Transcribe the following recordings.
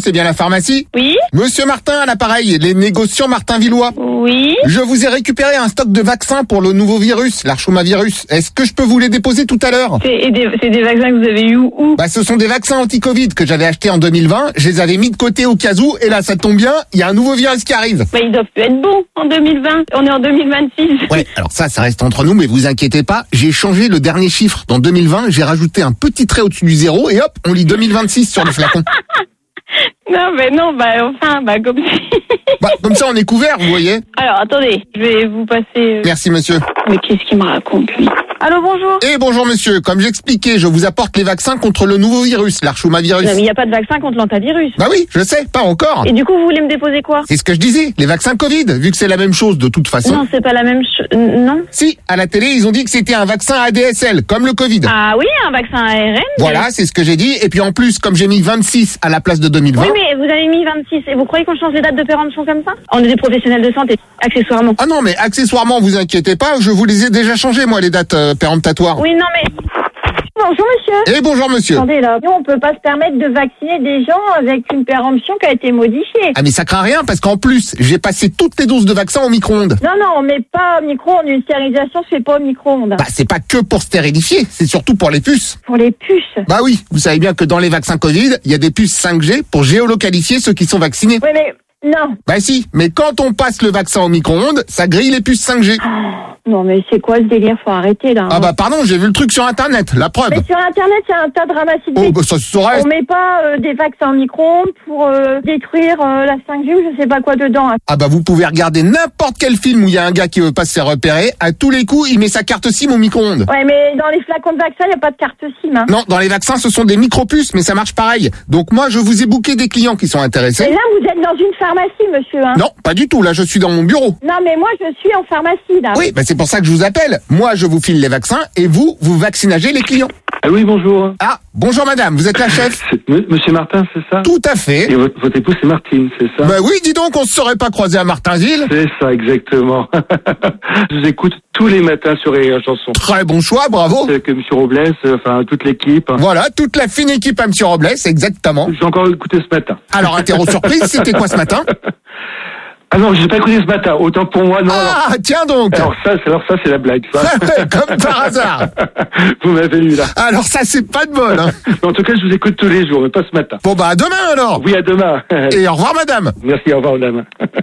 c'est bien la pharmacie? Oui. Monsieur Martin à l'appareil, les négociants Martin-Villois. Oui. Je vous ai récupéré un stock de vaccins pour le nouveau virus, l'archomavirus. Est-ce que je peux vous les déposer tout à l'heure? C'est des vaccins que vous avez eu où? Bah, ce sont des vaccins anti-Covid que j'avais achetés en 2020. Je les avais mis de côté au cas où, et là, ça tombe bien, il y a un nouveau virus qui arrive. Bah, ils doivent plus être bons en 2020. On est en 2026. Ouais, alors ça reste entre nous, mais vous inquiétez pas, j'ai changé le dernier chiffre. Dans 2020, j'ai rajouté un petit trait au-dessus du zéro, et hop, on lit 2026 sur le flacon. Non, mais non, comme si... Bah, comme ça, on est couvert, vous voyez. Alors, attendez, je vais vous passer... Merci, monsieur. Mais qu'est-ce qu'il me raconte, lui? Allô, bonjour. Et bonjour, monsieur. Comme j'expliquais, je vous apporte les vaccins contre le nouveau virus, l'archomavirus. Non, mais il n'y a pas de vaccin contre l'antavirus. Bah oui, je sais, pas encore. Et du coup, vous voulez me déposer quoi? C'est ce que je disais, les vaccins Covid, vu que c'est la même chose de toute façon. Non, c'est pas la même chose. Non. Si, à la télé, ils ont dit que c'était un vaccin ADSL, comme le Covid. Ah oui, un vaccin ARN. Voilà, c'est ce que j'ai dit. Et puis en plus, comme j'ai mis 26 à la place de 2020... Oui, mais vous avez mis 26. Et vous croyez qu'on change les dates de péremption comme ça? On est des professionnels de santé, accessoirement. Ah non, mais accessoirement, vous inquiétez pas, je vous les ai déjà changées, moi, les dates péremptatoires. Oui, non, mais... Bonjour, monsieur. Et bonjour, monsieur. Attendez, là, nous, on peut pas se permettre de vacciner des gens avec une péremption qui a été modifiée. Ah mais ça craint rien, parce qu'en plus, j'ai passé toutes les doses de vaccins au micro-ondes. Non, on met pas au micro-ondes. Une stérilisation se fait pas au micro-ondes. Bah, c'est pas que pour stérilifier, c'est surtout pour les puces. Pour les puces. Bah oui, vous savez bien que dans les vaccins Covid, il y a des puces 5G pour géolocaliser ceux qui sont vaccinés. Oui, mais... Non. Bah si, mais quand on passe le vaccin au micro-ondes, ça grille les puces 5G. Non, mais c'est quoi ce délire? Faut arrêter, là. Ah bah pardon, j'ai vu le truc sur Internet, la preuve. Mais sur Internet, il y a un tas de ramassis de Oh bah ça se saurait. On met pas des vaccins au micro-ondes pour détruire la 5G ou je sais pas quoi dedans. Ah bah vous pouvez regarder n'importe quel film où il y a un gars qui veut pas se faire repérer, à tous les coups, il met sa carte SIM au micro-ondes. Ouais, mais dans les flacons de vaccins, il y a pas de carte SIM, hein. Non, dans les vaccins, ce sont des micro-puces, mais ça marche pareil. Donc moi, je vous ai booké des clients qui sont intéressés. Et là, vous êtes dans une pharmacie, monsieur, hein. Non, pas du tout, là je suis dans mon bureau. Non, mais moi, je suis en pharmacie, là. Oui, bah c'est pour ça que je vous appelle. Moi, je vous file les vaccins et vous vaccinagez les clients. Ah oui, bonjour. Ah, bonjour madame, vous êtes la chef? Monsieur Martin, c'est ça? Tout à fait. Et votre épouse, c'est Martine, c'est ça? Bah oui, dis donc, on se serait pas croisé à Martinville. C'est ça, exactement. Je vous écoute tous les matins sur les chansons. Très bon choix, bravo. Que Monsieur Robles, enfin, toute l'équipe. Voilà, toute la fine équipe à Monsieur Robles, exactement. J'ai encore écouté ce matin. Alors, interro surprise, c'était quoi ce matin? Ah non, j'ai pas écouté ce matin. Autant pour moi, non. Ah, tiens donc. Alors ça, c'est la blague, ça. Comme par hasard. Vous m'avez eu là. Alors ça, c'est pas de bol, hein. En tout cas, je vous écoute tous les jours, mais pas ce matin. Bon bah, à demain alors. Oui, à demain. Et au revoir madame. Merci, au revoir madame.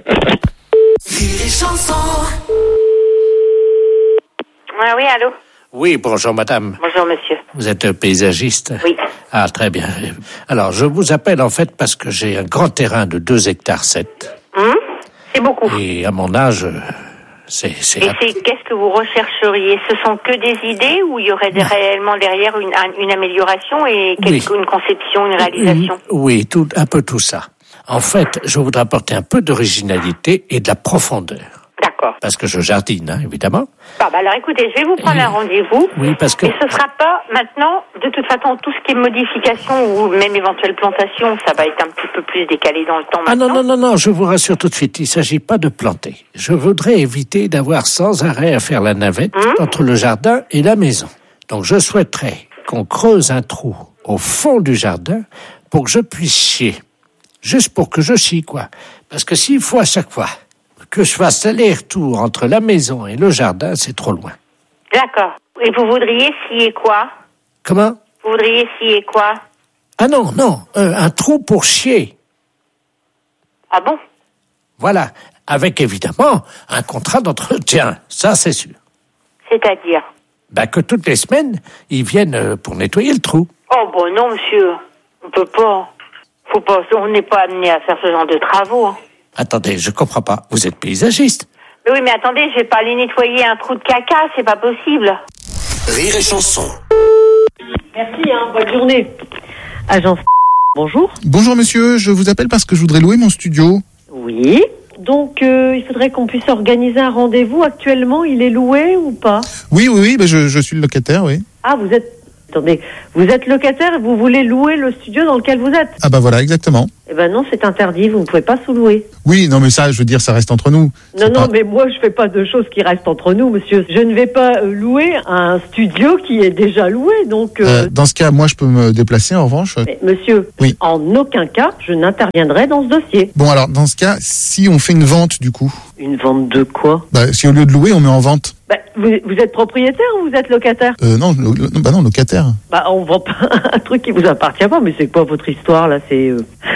Ah oui, allô? Oui, bonjour madame. Bonjour monsieur. Vous êtes paysagiste? Oui. Ah, très bien. Alors, je vous appelle en fait parce que j'ai un grand terrain de 2 hectares 7. C'est beaucoup. Et à mon âge, c'est... Qu'est-ce que vous rechercheriez? Ce sont que des idées ou il y aurait réellement derrière une amélioration et une conception, une réalisation? Oui, un peu tout ça. En fait, je voudrais apporter un peu d'originalité et de la profondeur. D'accord. Parce que je jardine, hein, évidemment. Alors écoutez, je vais vous prendre un rendez-vous. Oui, parce que... Et ce sera pas maintenant, de toute façon, tout ce qui est modification ou même éventuelle plantation, ça va être un petit peu plus décalé dans le temps maintenant. Ah non, je vous rassure tout de suite, il ne s'agit pas de planter. Je voudrais éviter d'avoir sans arrêt à faire la navette entre le jardin et la maison. Donc je souhaiterais qu'on creuse un trou au fond du jardin pour que je puisse chier. Juste pour que je chie, quoi. Parce que s'il faut à chaque fois que je fasse aller-retour entre la maison et le jardin, c'est trop loin. D'accord. Et vous voudriez scier quoi? Comment? Vous voudriez scier quoi? Ah non, un trou pour chier. Ah bon? Voilà, avec évidemment un contrat d'entretien, ça c'est sûr. C'est-à-dire? Que toutes les semaines, ils viennent pour nettoyer le trou. Oh bon non monsieur, on peut pas. On n'est pas amené à faire ce genre de travaux. Hein. Attendez, je comprends pas. Vous êtes paysagiste? Mais oui, mais attendez, je vais pas aller nettoyer un trou de caca, c'est pas possible. Rire et chanson. Merci, bonne journée. Agence, bonjour. Bonjour monsieur, je vous appelle parce que je voudrais louer mon studio. Oui. Donc, il faudrait qu'on puisse organiser un rendez-vous. Actuellement, il est loué ou pas? Oui, je suis le locataire, oui. Ah, vous êtes... Attendez, Vous êtes locataire et vous voulez louer le studio dans lequel vous êtes. Ah bah voilà, exactement. Eh ben non, c'est interdit, vous ne pouvez pas sous-louer. Oui, non mais ça, je veux dire, ça reste entre nous. Non, mais moi je fais pas de choses qui restent entre nous, monsieur. Je ne vais pas louer un studio qui est déjà loué, donc... Dans ce cas, moi je peux me déplacer en revanche. Mais, monsieur, oui. En aucun cas, je n'interviendrai dans ce dossier. Bon alors, dans ce cas, si on fait une vente du coup... Une vente de quoi? Si au lieu de louer, on met en vente. Vous êtes propriétaire ou vous êtes locataire? Non, locataire. On vend pas un truc qui vous appartient pas, mais c'est quoi votre histoire là? C'est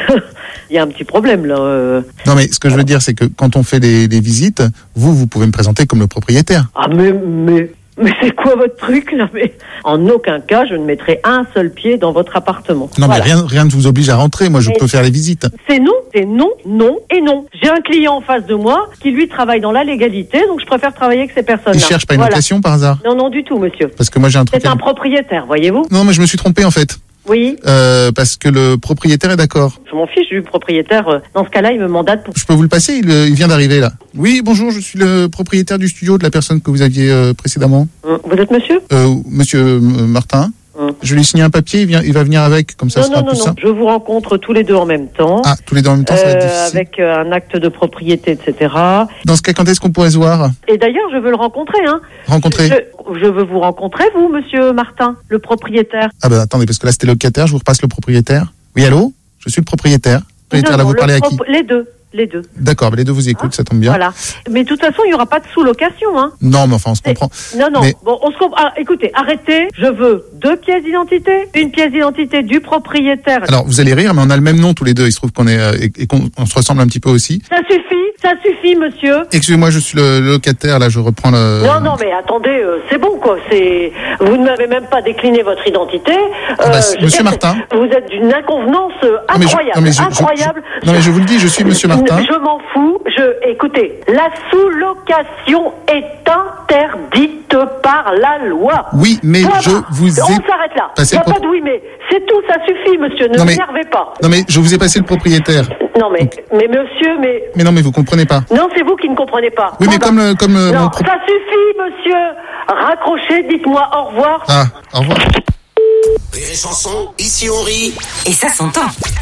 il y a un petit problème là. Non mais ce que je veux dire, c'est que quand on fait des visites, vous pouvez me présenter comme le propriétaire. Ah mais c'est quoi votre truc là? Mais en aucun cas, je ne mettrai un seul pied dans votre appartement. Non mais rien ne vous oblige à rentrer. Moi, je peux faire les visites. C'est non et non. J'ai un client en face de moi qui lui travaille dans la légalité, donc je préfère travailler avec ces personnes-là. Il cherche pas une location par hasard? Non du tout, monsieur. Parce que moi j'ai un truc. C'est un propriétaire, voyez-vous? Non, mais je me suis trompé en fait. Oui. Parce que le propriétaire est d'accord. Je m'en fiche du propriétaire. Dans ce cas-là, il me mandate pour... Je peux vous le passer, il vient d'arriver là. Oui, bonjour, je suis le propriétaire du studio de la personne que vous aviez précédemment. Vous êtes monsieur? Monsieur Martin. Je lui ai signé un papier, il va venir avec, comme ça sera plus simple. Je vous rencontre tous les deux en même temps. Ah, tous les deux en même temps, ça va être difficile. Avec un acte de propriété, etc. Dans ce cas, quand est-ce qu'on pourrait se voir? Et d'ailleurs, je veux le rencontrer, hein. Rencontrer? Je veux vous rencontrer, vous, monsieur Martin, le propriétaire. Ah ben attendez, parce que là c'était locataire, je vous repasse le propriétaire. Oui, allô? Je suis le propriétaire. Là, vous parlez à qui? Les deux. D'accord, les deux vous écoutent, ça tombe bien. Voilà. Mais de toute façon, il n'y aura pas de sous-location, hein. Non, mais enfin, on se comprend. Non. Mais... Bon, on se comprend. Ah, écoutez, arrêtez. Je veux 2 pièces d'identité. Une pièce d'identité du propriétaire. Alors, vous allez rire, mais on a le même nom tous les deux. Il se trouve qu'on est et qu'on se ressemble un petit peu aussi. Ça suffit, monsieur. Excusez-moi, je suis le locataire, là, je reprends le... Non, mais attendez, c'est bon, quoi. Vous ne m'avez même pas décliné votre identité. Monsieur Martin. Vous êtes d'une inconvenance incroyable. Incroyable. Non, mais je vous le dis, je suis monsieur Martin. Je m'en fous. Écoutez, la sous-location est interdite par la loi. Oui, mais on s'arrête là. Il n'y a pas de oui, mais c'est tout, ça suffit, monsieur. Ne m'énervez pas. Non, mais je vous ai passé le propriétaire. Non, mais monsieur, Mais non, mais vous comprenez pas. Non, c'est vous qui ne comprenez pas. Oui, mais comme non, ça suffit, monsieur. Raccrochez, dites-moi au revoir. Ah, au revoir. Rire et chanson, ici on rit. Et ça s'entend.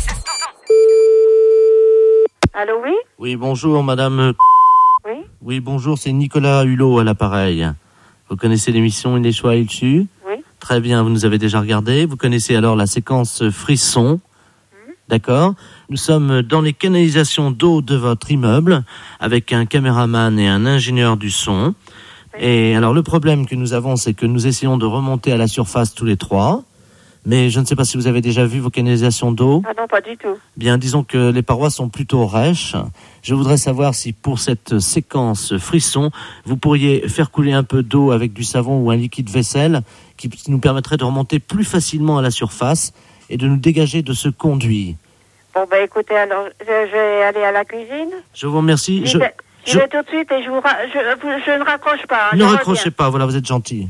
Allô, oui? Oui, bonjour, madame. Oui? Oui, bonjour, c'est Nicolas Hulot à l'appareil. Vous connaissez l'émission Il est choix, il tue? Oui. Très bien, vous nous avez déjà regardé. Vous connaissez alors la séquence Frisson. D'accord. Nous sommes dans les canalisations d'eau de votre immeuble avec un caméraman et un ingénieur du son. Oui. Et alors le problème que nous avons, c'est que nous essayons de remonter à la surface tous les trois. Mais je ne sais pas si vous avez déjà vu vos canalisations d'eau. Ah non, pas du tout. Bien, disons que les parois sont plutôt rêches. Je voudrais savoir si pour cette séquence Frisson, vous pourriez faire couler un peu d'eau avec du savon ou un liquide vaisselle qui nous permettrait de remonter plus facilement à la surface et de nous dégager de ce conduit. Bon, écoutez, alors, je vais aller à la cuisine. Je vous remercie. Je vais tout de suite et je ne raccroche pas. Ne raccrochez pas, voilà, vous êtes gentil.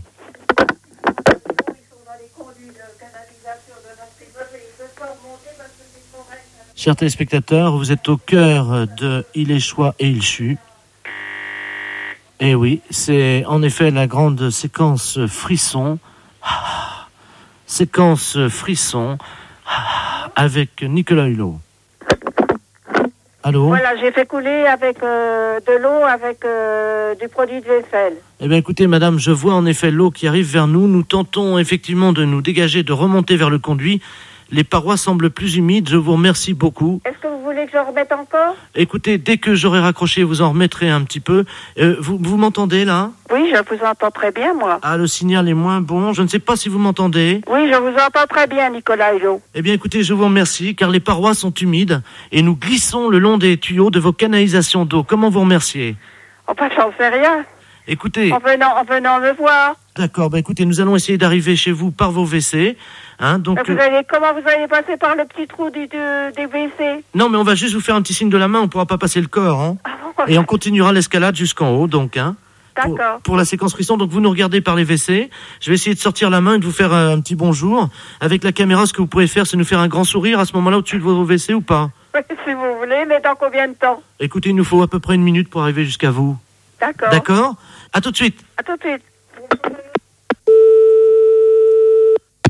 Chers téléspectateurs, vous êtes au cœur de Il est choix et il chue. Et oui, c'est en effet la grande séquence Frisson. Séquence Frisson avec Nicolas Hulot. Allô? Voilà, j'ai fait couler avec de l'eau avec du produit de vaisselle. Eh bien écoutez madame, je vois en effet l'eau qui arrive vers nous. Nous tentons effectivement de nous dégager, de remonter vers le conduit. Les parois semblent plus humides, je vous remercie beaucoup. Est-ce que vous voulez que je remette encore? Écoutez, dès que j'aurai raccroché, vous en remettrez un petit peu. Vous m'entendez là? Oui, je vous entends très bien, moi. Ah, le signal est moins bon, je ne sais pas si vous m'entendez. Oui, je vous entends très bien, Nicolas Hulot. Eh bien écoutez, je vous remercie, car les parois sont humides et nous glissons le long des tuyaux de vos canalisations d'eau. Comment vous remercier? Enfin, j'en sais rien. Écoutez... En venant me voir. D'accord, écoutez, nous allons essayer d'arriver chez vous par vos WC. Hein, donc, comment vous allez passer par le petit trou des WC? Non, mais on va juste vous faire un petit signe de la main, on ne pourra pas passer le corps. Hein. Et on continuera l'escalade jusqu'en haut, donc. Hein, d'accord. Pour la séquence Frisson, donc vous nous regardez par les WC. Je vais essayer de sortir la main et de vous faire un petit bonjour. Avec la caméra, ce que vous pouvez faire, c'est nous faire un grand sourire à ce moment-là au-dessus de vos WC ou pas? Oui, si vous voulez, mais dans combien de temps? Écoutez, il nous faut à peu près 1 minute pour arriver jusqu'à vous. D'accord. D'accord? À tout de suite. À tout de suite.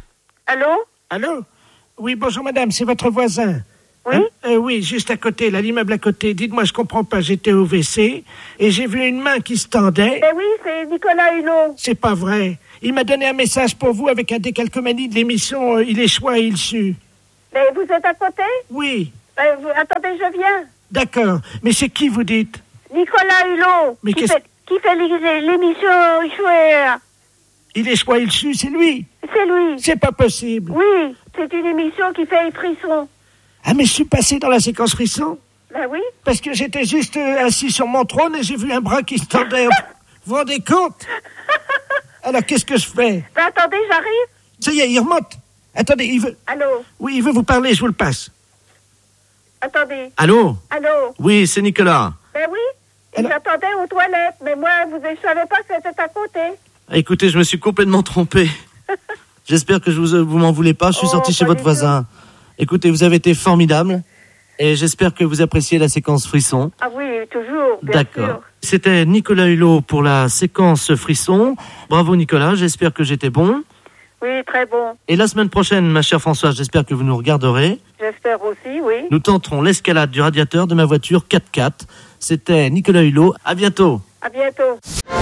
Allô? Allô? Oui, bonjour madame, c'est votre voisin. Oui? Oui, juste à côté, là, l'immeuble à côté. Dites-moi, je comprends pas, j'étais au WC et j'ai vu une main qui se tendait. Oui, c'est Nicolas Hulot. C'est pas vrai. Il m'a donné un message pour vous avec un décalcomanie de l'émission Il est choix et il sue. Mais vous êtes à côté? Oui. Attendez, je viens. D'accord. Mais c'est qui, vous dites? Nicolas Hulot. Mais qui fait l'émission Chouer. Il est choix, il sue, c'est lui. C'est lui. C'est pas possible. Oui, c'est une émission qui fait frisson. Ah, mais je suis passé dans la séquence frisson. Ben oui. Parce que j'étais juste assis sur mon trône et j'ai vu un bras qui se tendait. Vous vous rendez compte? Alors, qu'est-ce que je fais? Ben attendez, j'arrive. Ça y est, il remonte. Attendez, il veut... Allô? Oui, il veut vous parler, je vous le passe. Attendez. Allô? Allô? Oui, c'est Nicolas. Ben oui. Et j'attendais aux toilettes, mais moi, je savais pas que c'était à côté. Écoutez, je me suis complètement trompé. J'espère que vous m'en voulez pas. Je suis sorti chez votre voisin. Écoutez, vous avez été formidable. Et j'espère que vous appréciez la séquence frisson. Ah oui, toujours, bien D'accord. sûr. C'était Nicolas Hulot pour la séquence frisson. Bravo Nicolas, j'espère que j'étais bon. Oui, très bon. Et la semaine prochaine, ma chère Françoise, j'espère que vous nous regarderez. J'espère aussi, oui. Nous tenterons l'escalade du radiateur de ma voiture 4x4. C'était Nicolas Hulot. À bientôt. À bientôt.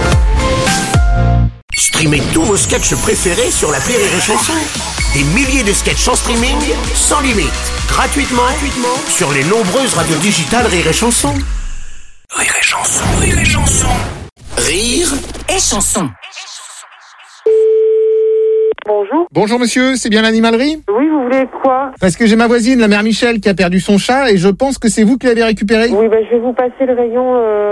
Streamez tous vos sketchs préférés sur l'appli Rire et Chanson. Des milliers de sketchs en streaming, sans limite, gratuitement sur les nombreuses radios digitales Rire et Chanson. Rire et Chanson, Rire et Chanson. Rire et Chanson. Bonjour. Bonjour monsieur, c'est bien l'animalerie? Oui, vous voulez quoi? Parce que j'ai ma voisine, la mère Michel, qui a perdu son chat et je pense que c'est vous qui l'avez récupéré. Oui, ben je vais vous passer le rayon.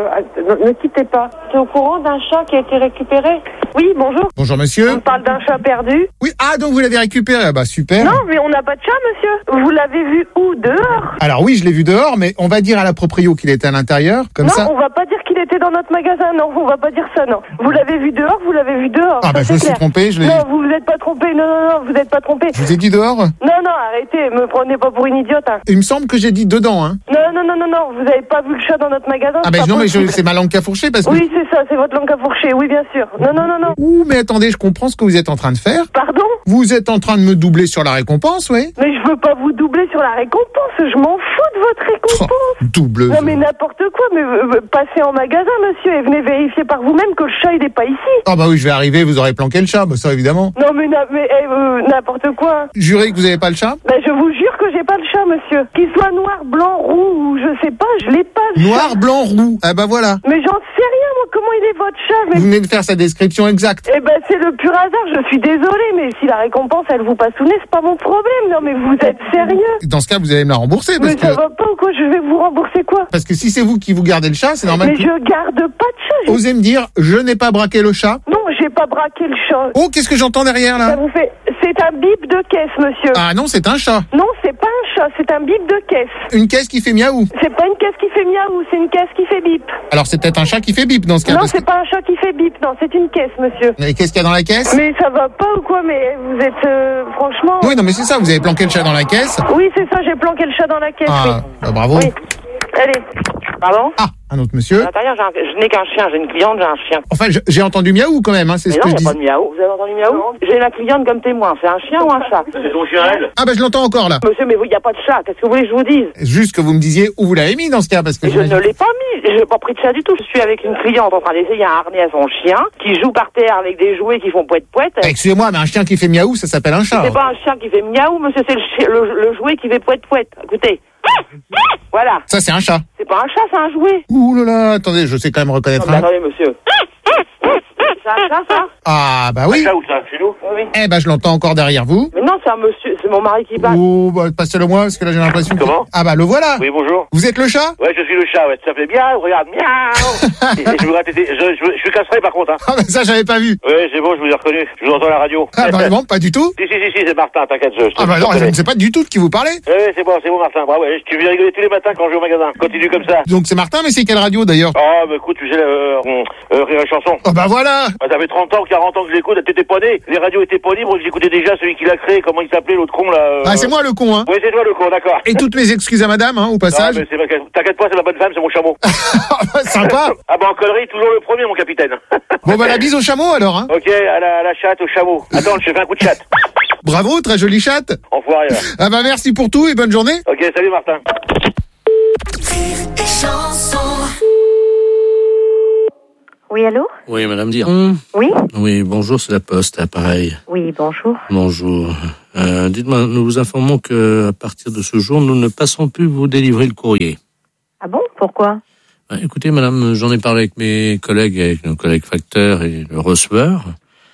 Ne quittez pas. Tu es au courant d'un chat qui a été récupéré? Oui, bonjour. Bonjour monsieur. On parle d'un chat perdu? Oui, ah donc vous l'avez récupéré, ah bah super. Non, mais on n'a pas de chat, monsieur. Vous l'avez vu où? Dehors? Alors oui, je l'ai vu dehors, mais on va dire à la proprio qu'il était à l'intérieur, comme non, ça. on va pas dire qu'il était dans notre magasin, non, on va pas dire ça, non. Vous l'avez vu dehors, vous l'avez vu dehors. Ah bah je me suis trompé, je l'ai... Non, vous n'êtes pas trompé, non, vous n'êtes pas trompé. Je vous ai dit dehors? Non, arrêtez, me prenez pas pour une idiote. Hein. Il me semble que j'ai dit dedans, hein. Non, vous avez pas vu le chat dans notre magasin? Ah bah non, mais c'est ma langue qui a fourché parce que... Oui, c'est ça, c'est votre langue à fourcher, oui, bien sûr. Non. Ouh, mais attendez, je comprends ce que vous êtes en train de faire. Pardon? Vous êtes en train de me doubler sur la récompense, oui. Mais je veux pas vous doubler sur la récompense, je m'en fous de votre récompense. Doubleuse. Non mais n'importe quoi, mais passez en magasin, monsieur, et venez vérifier par vous-même que le chat, il est pas ici. Ah bah oui, je vais arriver, vous aurez planqué le chat, bah ça évidemment. Non mais n'importe quoi. Jurez que vous avez pas le chat? Ben je vous jure que j'ai pas le chat, monsieur. Qu'il soit noir, blanc, roux, ou je sais pas, je l'ai pas le chat. Noir, blanc, roux. Ah bah voilà. Mais j'en sais rien, moi, comment il est votre chat, mais... Vous venez de faire sa description exacte. Eh ben c'est le pur hasard, je suis désolée, mais si la récompense, elle vous passe sous le nez, c'est pas mon problème. Non mais vous êtes sérieux? Dans ce cas, vous allez me la rembourser parce mais ça va pas ou quoi? Je vais vous rembourser quoi? Parce que si c'est vous qui vous gardez le chat, c'est normal. Mais je garde pas de chat. Osez me dire, je n'ai pas braqué le chat. Non, j'ai pas braqué le chat. Oh, qu'est-ce que j'entends derrière là? Ça vous fait... C'est un bip de caisse, monsieur. Ah non, c'est un chat. Non, c'est pas un chat, c'est un bip de caisse. Une caisse qui fait miaou. C'est pas une caisse qui fait miaou, c'est une caisse qui fait bip. Alors c'est peut-être un chat qui fait bip dans ce cas. Non, c'est pas un chat qui fait bip, non, c'est une caisse, monsieur. Et qu'est-ce qu'il y a dans la caisse? Mais ça va pas ou quoi? Mais vous êtes franchement... Oui, non mais c'est ça, vous avez planqué le chat dans la caisse. Oui, c'est ça, j'ai planqué le chat dans la caisse, ah, oui. Bah, bravo. Oui. Allez. Pardon? Ah, un autre monsieur. À l'intérieur, je n'ai qu'un chien, j'ai une cliente, j'ai un chien. Enfin, j'ai entendu miaou quand même, hein, c'est ce que je dis. Non, il n'y a pas de miaou. Vous avez entendu miaou? J'ai la cliente comme témoin, c'est un chien ou un chat? C'est ton chien, elle? Ah bah je l'entends encore là. Monsieur, mais il n'y a pas de chat, qu'est-ce que vous voulez que je vous dise? Juste que vous me disiez où vous l'avez mis dans ce cas, parce que je ne l'ai pas mis, je n'ai pas pris de chat du tout. Je suis avec une cliente en train d'essayer un harnais à son chien, qui joue par terre avec des jouets qui font poète-poète. Excusez-moi, mais un chien qui fait miaou, ça s'appelle un chat. C'est pas un chien qui fait miaou, monsieur, c'est le jouet qui fait poète-poète. Écoutez. Voilà. Ça, c'est un chat. C'est pas un chat, c'est un jouet. Ouh là là, attendez, je sais quand même reconnaître un. Attendez, monsieur. C'est un chat, ça? Ah, bah oui. Un chat ou ça, chez nous? Oui. Eh bah, je l'entends encore derrière vous. Mais non, c'est un monsieur, c'est mon mari qui passe. Oh, bah, passez-le moi, parce que là, j'ai l'impression Comment? Ah, bah, le voilà. Oui, bonjour. Vous êtes le chat? Ouais, je suis le chat, ouais. Ça fait bien, regarde, miaou. Et je vous gratte, je suis castré, par contre, hein. Ah, bah, ça, j'avais pas vu. Ouais, c'est bon, je vous ai reconnu. Je vous entends à la radio. Ah, bah, non, pas du tout. Si, c'est Martin, t'inquiète, Ah, bah, non, je ne sais pas du tout de qui vous parlez. Ouais, c'est bon, Martin. Bravo, ouais, tu viens rigoler tous les matins quand je vais au magasin. Continue comme ça. Donc, c'est Martin, mais c'est quelle radio, d'ailleurs? Ah, bah, écoute, tu sais, Rire et Chanson. Oh, bah, voilà. Ah, ça fait 30 ans, 40 ans que je l'écoute, t'étais pas né. Les radios étaient pas libres, j'écoutais déjà celui qui l'a créé, comment il s'appelait, l'autre con, là. Ah, c'est moi, le con, hein. Oui, c'est toi, le con, d'accord. Et toutes mes excuses à madame, hein, au passage. Ah, mais t'inquiète pas, c'est ma bonne femme, c'est mon chameau. Sympa. Ah, bah, en connerie, toujours le premier, mon capitaine. Bon, bah, la bise au chameau, alors, hein. Ok, à la chatte, au chameau. Attends, je fais un coup de chatte. Bravo, très jolie chatte. Enfoiré. Ah bah merci pour tout et bonne journée. Ok, salut Martin. Oui, allô? Oui, madame Diron. Oui? Oui, bonjour, c'est la Poste, appareil. Oui, bonjour. Bonjour. Dites-moi, nous vous informons que à partir de ce jour, nous ne passons plus vous délivrer le courrier. Ah bon? Pourquoi? Écoutez, madame, j'en ai parlé avec mes collègues, avec nos collègues facteurs et le receveur.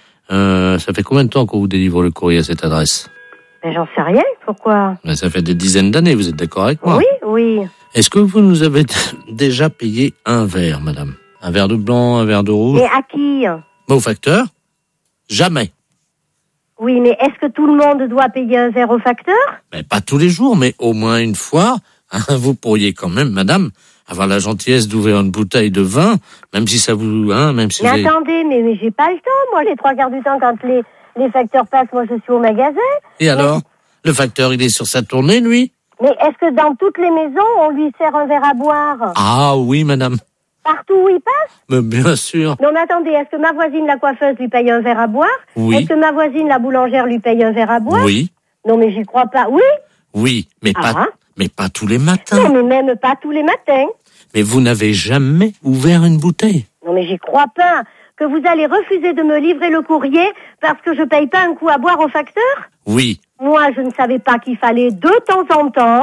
Ça fait combien de temps qu'on vous délivre le courrier à cette adresse? Mais j'en sais rien. Pourquoi? Ça fait des dizaines d'années, vous êtes d'accord avec moi? Oui, oui. Est-ce que vous nous avez déjà payé un verre, madame? Un verre de blanc, un verre de rouge? Mais à qui? Au facteur? Jamais. Oui, mais est-ce que tout le monde doit payer un verre au facteur? Mais pas tous les jours, mais au moins une fois. Vous pourriez quand même, madame, avoir la gentillesse d'ouvrir une bouteille de vin, même si ça vous... même si mais attendez, mais j'ai pas le temps. Moi, les 3 quarts du temps, quand les facteurs passent, moi, je suis au magasin. Et alors? Le facteur, il est sur sa tournée, lui? Mais est-ce que dans toutes les maisons, on lui sert un verre à boire? Ah oui, madame. Partout où il passe? Mais bien sûr. Non, mais attendez, est-ce que ma voisine, la coiffeuse, lui paye un verre à boire? Oui. Est-ce que ma voisine, la boulangère, lui paye un verre à boire? Oui. Non, mais j'y crois pas. Oui? Oui, mais pas tous les matins. Non, mais même pas tous les matins. Mais vous n'avez jamais ouvert une bouteille. Non, mais j'y crois pas. Que vous allez refuser de me livrer le courrier parce que je paye pas un coup à boire au facteur? Oui. Moi, je ne savais pas qu'il fallait de temps en temps,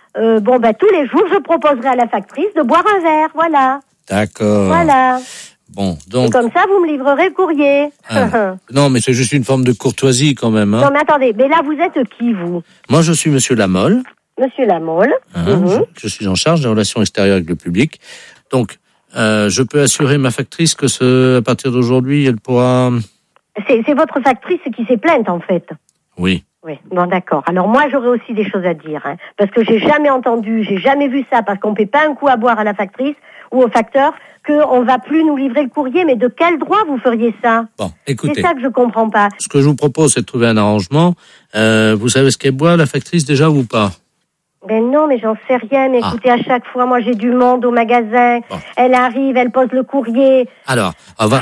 tous les jours, je proposerai à la factrice de boire un verre, voilà. D'accord. Voilà. Bon, donc... Et comme ça, vous me livrerez le courrier. Non, mais c'est juste une forme de courtoisie quand même. Hein. Non, mais attendez, mais là, vous êtes qui, vous? Moi, je suis Monsieur Lamolle. Monsieur Lamolle. Je suis en charge des relations extérieures avec le public. Donc, je peux assurer ma factrice que à partir d'aujourd'hui, elle pourra... C'est votre factrice qui s'est plainte, en fait. Oui. Oui, bon, d'accord. Alors moi, j'aurais aussi des choses à dire, hein, parce que j'ai jamais vu ça, parce qu'on ne paie pas un coup à boire à la factrice ou au facteur, qu'on va plus nous livrer le courrier. Mais de quel droit vous feriez ça? Bon, écoutez. C'est ça que je comprends pas. Ce que je vous propose, c'est de trouver un arrangement. Vous savez ce qu'elle boit, la factrice, déjà, ou pas? Ben non, mais j'en sais rien. Mais écoutez, à chaque fois, moi, j'ai du monde au magasin. Bon. Elle arrive, elle pose le courrier. Alors,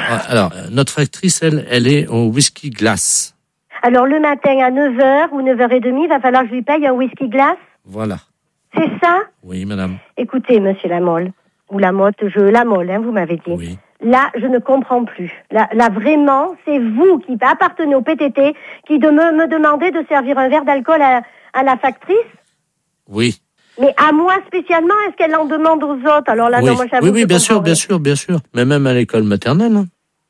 notre factrice, elle est au whisky glace. Alors, le matin à 9h ou 9h30, il va falloir que je lui paye un whisky glace? Voilà. C'est ça? Oui, madame. Écoutez, monsieur Lamolle, ou Lamotte, Lamolle, vous m'avez dit. Oui. Là, je ne comprends plus. Là, vraiment, c'est vous qui appartenez au PTT qui me demandez de servir un verre d'alcool à la factrice? Oui. Mais à moi spécialement, est-ce qu'elle en demande aux autres? Alors là, oui. Non, moi, j'avoue. Oui, bien sûr. Mais même à l'école maternelle.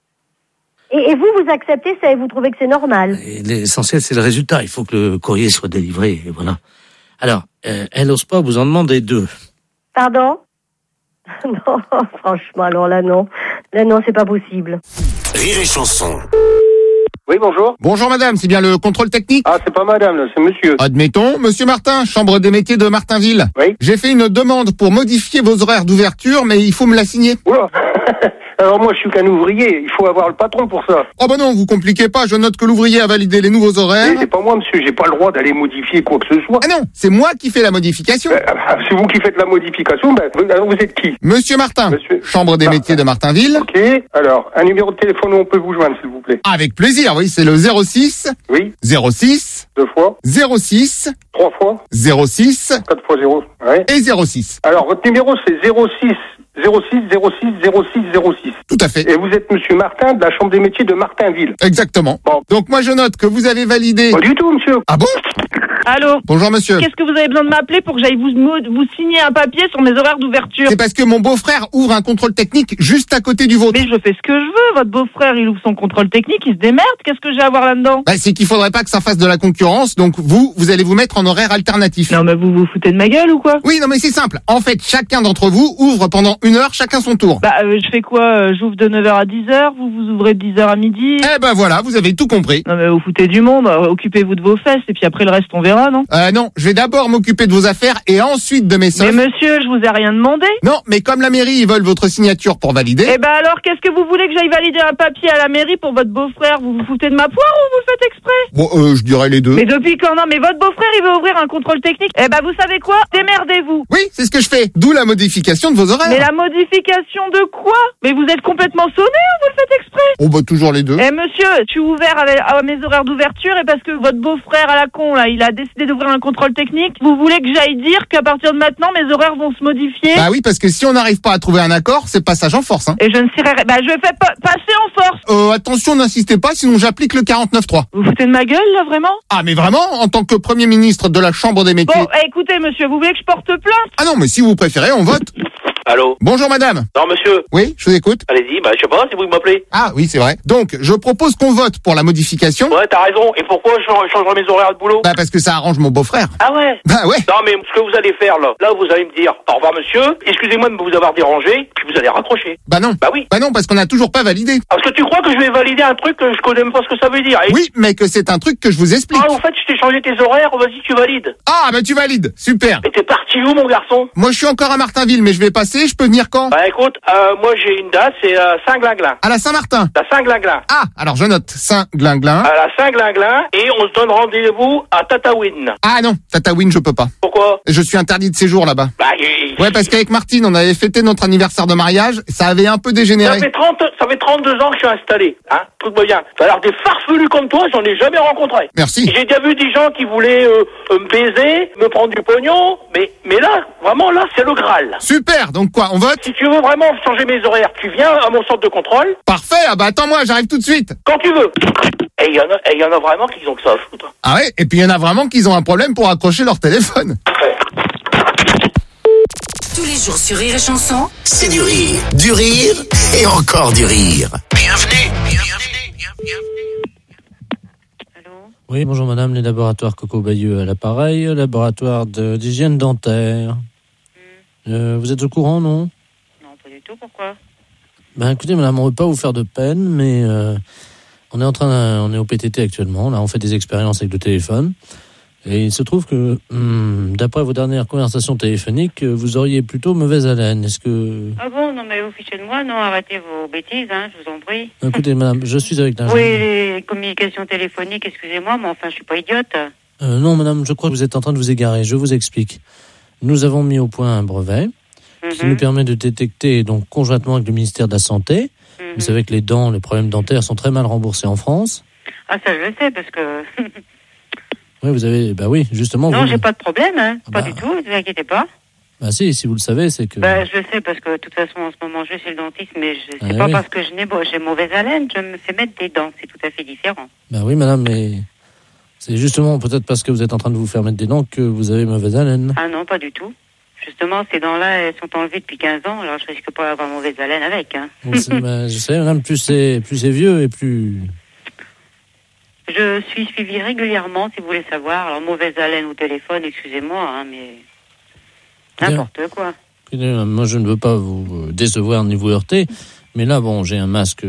Et vous acceptez ça et vous trouvez que c'est normal? Et l'essentiel, c'est le résultat. Il faut que le courrier soit délivré, et voilà. Alors, elle n'ose pas vous en demander 2. Pardon? Non, franchement, alors là, non. Là, non, c'est pas possible. Rire et chanson. Oui, bonjour. Bonjour madame, c'est bien le contrôle technique? Ah, c'est pas madame, là, c'est monsieur. Admettons, monsieur Martin, chambre des métiers de Martinville. Oui. J'ai fait une demande pour modifier vos horaires d'ouverture, mais il faut me la signer. Oula. Alors moi, je suis qu'un ouvrier, il faut avoir le patron pour ça. Oh bah non, vous compliquez pas, je note que l'ouvrier a validé les nouveaux horaires. Oui, c'est pas moi, monsieur, j'ai pas le droit d'aller modifier quoi que ce soit. Ah non, c'est moi qui fais la modification. C'est vous qui faites la modification, alors vous êtes qui? Monsieur Martin, chambre des métiers de Martinville. Ok, alors, un numéro de téléphone où on peut vous joindre, s'il vous plaît. Avec plaisir, oui, c'est le 06. Oui. 06. 2 fois. 06. 3 fois. 06. 4 fois 0. Ouais. Et 06. Alors, votre numéro, c'est 06 06. Tout à fait. Et vous êtes monsieur Martin de la Chambre des métiers de Martinville. Exactement. Bon. Donc moi je note que vous avez validé... Pas du tout, monsieur. Ah bon? Allô? Bonjour monsieur. Qu'est-ce que vous avez besoin de m'appeler pour que j'aille vous signer un papier sur mes horaires d'ouverture? C'est parce que mon beau-frère ouvre un contrôle technique juste à côté du vôtre. Mais je fais ce que je veux, votre beau-frère il ouvre son contrôle technique, il se démerde, qu'est-ce que j'ai à voir là-dedans? C'est qu'il faudrait pas que ça fasse de la concurrence, donc vous allez vous mettre en horaire alternatif. Non mais vous vous foutez de ma gueule ou quoi? Oui, non mais c'est simple. En fait, chacun d'entre vous ouvre pendant 1 heure chacun son tour. Je fais quoi? J'ouvre de 9h à 10h, vous ouvrez de 10h à midi? Eh ben voilà, vous avez tout compris. Non mais vous foutez du monde, occupez-vous de vos fesses et puis après le reste on verra, non? Non, je vais d'abord m'occuper de vos affaires et ensuite de mes soldes. Mais monsieur, je vous ai rien demandé. Non, mais comme la mairie, ils veulent votre signature pour valider. Eh ben alors, qu'est-ce que vous voulez que j'aille valider un papier à la mairie pour votre beau-frère? Vous vous foutez de ma poire ou vous le faites exprès? Bon, je dirais les deux. Mais depuis quand? Non, mais votre beau-frère, il veut ouvrir un contrôle technique. Eh ben, vous savez quoi? Démerdez-vous. Oui, c'est ce que je fais. D'où la modification de vos horaires. Mais la modification de quoi? Mais vous êtes complètement sonné ou vous le faites exprès? On va toujours les deux. Eh monsieur, je suis ouvert à mes horaires d'ouverture et parce que votre beau-frère à la con, là, il a décidé d'ouvrir un contrôle technique, vous voulez que j'aille dire qu'à partir de maintenant, mes horaires vont se modifier? Bah oui, parce que si on n'arrive pas à trouver un accord, c'est passage en force, hein. Et je ne serai... Bah je fais passer en force. Attention, n'insistez pas, sinon j'applique le 49.3. Vous foutez de ma gueule, là, vraiment? Ah, mais vraiment, en tant que Premier ministre de la Chambre des métiers... Bon, écoutez, monsieur, vous voulez que je porte plainte? Ah non, mais si vous préférez, on vote. Allô? Bonjour madame. Non, monsieur. Oui, je vous écoute. Allez-y, je sais pas, c'est vous qui m'appelez. Ah oui, c'est vrai. Donc, je propose qu'on vote pour la modification. Ouais, t'as raison. Et pourquoi je changerai mes horaires de boulot? Bah parce que ça arrange mon beau-frère. Ah ouais? Bah ouais. Non, mais ce que vous allez faire, là vous allez me dire, au revoir monsieur, excusez-moi de vous avoir dérangé, puis vous allez raccrocher. Bah non. Bah oui. Bah non, parce qu'on n'a toujours pas validé. Parce que tu crois que je vais valider un truc que je connais même pas ce que ça veut dire. Oui, mais que c'est un truc que je vous explique. Ah, en fait, je t'ai changé tes horaires, vas-y, tu valides. Ah, bah tu valides. Super. Et t'es parti où, mon garçon? Moi, je suis encore à Martinville, mais je vais passer, je peux venir quand? Bah écoute, moi j'ai une date, c'est Saint-Glinglin. À la Saint-Martin. La Saint-Glinglin. Ah, alors je note Saint-Glinglin. À la Saint-Glinglin, et on se donne rendez-vous à Tataouine. Ah non, Tataouine, je peux pas. Pourquoi? Je suis interdit de séjour là-bas. Bah, ouais, parce qu'avec Martine, on avait fêté notre anniversaire de mariage, ça avait un peu dégénéré. Ça fait 32 ans que je suis installé, hein. Écoute-moi bien. Alors des farfelus comme toi, j'en ai jamais rencontré. Merci. J'ai déjà vu des gens qui voulaient me baiser, me prendre du pognon, mais là, vraiment là, c'est le Graal. Super, donc quoi, on vote? Si tu veux vraiment changer mes horaires, tu viens à mon centre de contrôle. Parfait, ah bah attends-moi, j'arrive tout de suite. Quand tu veux. Et il y en a vraiment qui ont que ça à foutre. Ah ouais, et puis il y en a vraiment qui ont un problème pour accrocher leur téléphone. Tous les jours sur Rire et Chanson, C'est du rire et encore du rire. Bienvenue. Oui, bonjour madame, les laboratoires Coco Bayeux à l'appareil, laboratoire d'hygiène dentaire. Vous êtes au courant, non? Non, pas du tout, pourquoi? Ben écoutez madame, on ne veut pas vous faire de peine, mais on est au PTT actuellement, là on fait des expériences avec le téléphone. Et il se trouve que, d'après vos dernières conversations téléphoniques, vous auriez plutôt mauvaise haleine. Est-ce que... Ah bon, non mais vous fichez de moi, non, arrêtez vos bêtises, hein, je vous en prie. Écoutez, madame, je suis avec l'ingénieur. Oui, les communications téléphoniques, excusez-moi, mais enfin, je suis pas idiote. Non, madame, je crois que vous êtes en train de vous égarer. Je vous explique. Nous avons mis au point un brevet qui nous permet de détecter, donc conjointement avec le ministère de la Santé. Vous savez que les problèmes dentaires sont très mal remboursés en France. Ah, ça je le sais, parce que... Oui, vous avez... Bah oui, justement... Non, vous... j'ai pas de problème, hein. Pas du tout, ne vous inquiétez pas. Bah si vous le savez, c'est que... Bah, je le sais, parce que de toute façon, en ce moment, je vais chez le dentiste, mais c'est pas parce que j'ai mauvaise haleine, je me fais mettre des dents, c'est tout à fait différent. Bah oui, madame, mais... C'est justement peut-être parce que vous êtes en train de vous faire mettre des dents que vous avez mauvaise haleine. Ah non, pas du tout. Justement, ces dents-là, elles sont enlevées depuis 15 ans, alors je risque pas d'avoir mauvaise haleine avec, hein. Bah, je sais, madame, plus c'est vieux et plus... Je suis suivie régulièrement, si vous voulez savoir. Alors, mauvaise haleine au téléphone, excusez-moi, hein, mais... N'importe quoi. Moi, je ne veux pas vous décevoir ni vous heurter, mais là, bon, j'ai un masque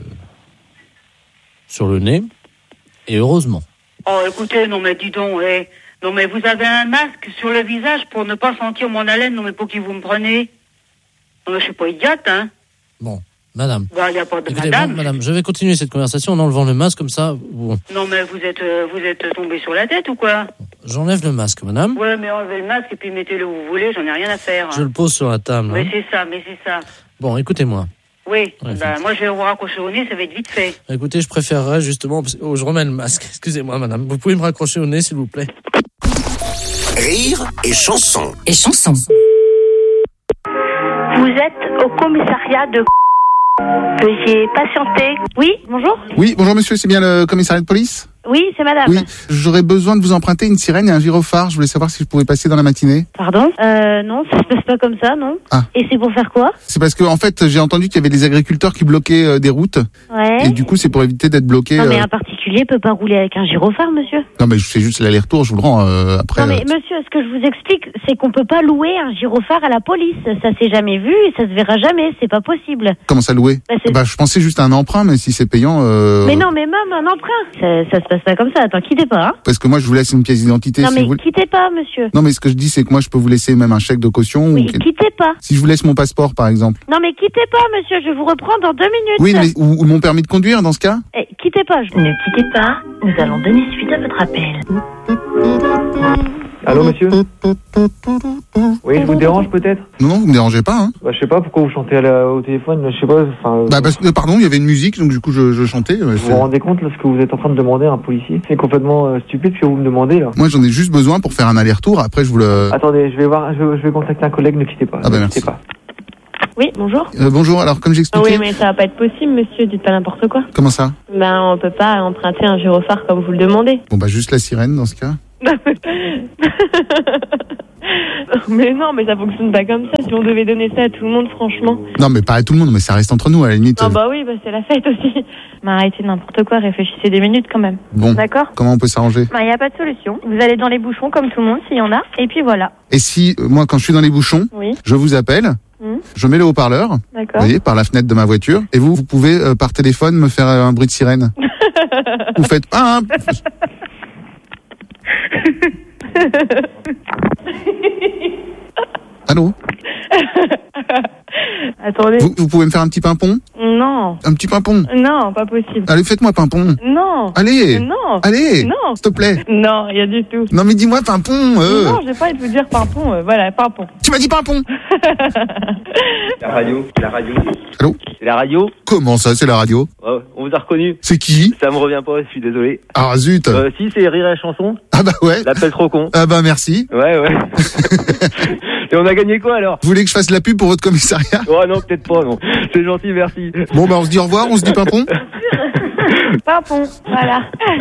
sur le nez, et heureusement. Oh, écoutez, non mais dis donc, non mais vous avez un masque sur le visage pour ne pas sentir mon haleine, non mais pour qui vous me prenez? Non mais je suis pas idiote, hein. Bon, madame. Bah, y a pas de écoutez, madame. Bon, madame, je vais continuer cette conversation en enlevant le masque, comme ça... Bon. Non mais vous êtes tombé sur la tête ou quoi? J'enlève le masque, madame. Ouais, mais enlevez le masque et puis mettez-le où vous voulez, j'en ai rien à faire. Je le pose sur la table. Mais c'est ça. Bon, écoutez-moi. Oui, bah, moi je vais vous raccrocher au nez, ça va être vite fait. Écoutez, je préférerais justement... Oh, je remets le masque, excusez-moi madame. Vous pouvez me raccrocher au nez, s'il vous plaît. Rire et chanson. Vous êtes au commissariat de... Veuillez patienter. Oui, bonjour. Oui, bonjour monsieur, c'est bien le commissariat de police? Oui, c'est madame. Oui, j'aurais besoin de vous emprunter une sirène et un gyrophare. Je voulais savoir si je pouvais passer dans la matinée. Pardon? Non, ça se passe pas comme ça, non. Ah. Et c'est pour faire quoi? C'est parce que, en fait, j'ai entendu qu'il y avait des agriculteurs qui bloquaient des routes. Ouais. Et du coup, c'est pour éviter d'être bloqué. Non, mais un particulier peut pas rouler avec un gyrophare, monsieur. Non, mais c'est juste l'aller-retour, je vous le rends après. Non, mais monsieur, ce que je vous explique, c'est qu'on peut pas louer un gyrophare à la police. Ça s'est jamais vu et ça se verra jamais. C'est pas possible. Comment ça louer? Bah, je pensais juste à un emprunt, mais si c'est payant... Mais non, mais même un emprunt. Ça se passe pas comme ça. Attends, quittez pas, hein. Parce que moi, je vous laisse une pièce d'identité. Non, si mais vous... quittez pas, monsieur. Non, mais ce que je dis, c'est que moi, je peux vous laisser même un chèque de caution. Oui, quittez pas. Si je vous laisse mon passeport, par exemple. Non, mais quittez pas, monsieur. Je vous reprends dans 2 minutes. Oui, mais ou mon permis de conduire, dans ce cas? Quittez pas. Ne quittez pas. Nous allons donner suite à votre appel. Allô, monsieur? Oui, je vous dérange peut-être? Non, vous me dérangez pas, hein. Bah, je sais pas pourquoi vous chantez au téléphone, je sais pas, enfin... Bah, parce que, pardon, il y avait une musique, donc du coup, je chantais. Vous vous rendez compte, là, ce que vous êtes en train de demander à un policier? C'est complètement stupide ce que vous me demandez, là. Moi, j'en ai juste besoin pour faire un aller-retour, après, je vous le... Attendez, je vais contacter un collègue, ne quittez pas. Ah bah, merci. Pas. Oui, bonjour. Bonjour, alors, comme j'expliquais... Oui, mais ça va pas être possible, monsieur, dites pas n'importe quoi. Comment ça? Ben, on peut pas emprunter un gyrophare comme vous le demandez. Bon, bah, juste la sirène, dans ce cas. Mais non, mais ça fonctionne pas comme ça. Si on devait donner ça à tout le monde, franchement. Non, mais pas à tout le monde, mais ça reste entre nous, à la limite. Non, bah oui, bah c'est la fête aussi. Mais arrêtez n'importe quoi, réfléchissez des minutes quand même. Bon. D'accord? Comment on peut s'arranger? Bah, y a pas de solution. Vous allez dans les bouchons comme tout le monde, s'il y en a, et puis voilà. Et si, moi, quand je suis dans les bouchons, oui, je vous appelle, je mets le haut-parleur, d'accord, vous voyez, par la fenêtre de ma voiture, et vous pouvez, par téléphone, me faire un bruit de sirène. Vous faites... Ah, allô? Attendez. Vous pouvez me faire un petit pimpon? Non. Un petit pimpon? Non, pas possible. Allez, faites-moi pimpon. Non. Allez. Non. Allez. Non. S'il te plaît. Non, rien du tout. Non, mais dis-moi pimpon. Non, j'ai pas envie de vous dire pimpon. Voilà, pimpon. Tu m'as dit pimpon. La radio. Allô? C'est la radio? Comment ça, c'est la radio? Ouais, on vous a reconnu. C'est qui? Ça me revient pas, je suis désolé. Ah, zut. Si, c'est Rire et Chanson. Ah bah ouais. L'appel trop con. Ah bah merci. Ouais. Et on a gagné quoi alors? Vous voulez que je fasse la pub pour votre commissariat? Oh non, peut-être pas, non. C'est gentil, merci. Bon bah on se dit au revoir, on se dit pimpon. Pimpon, voilà.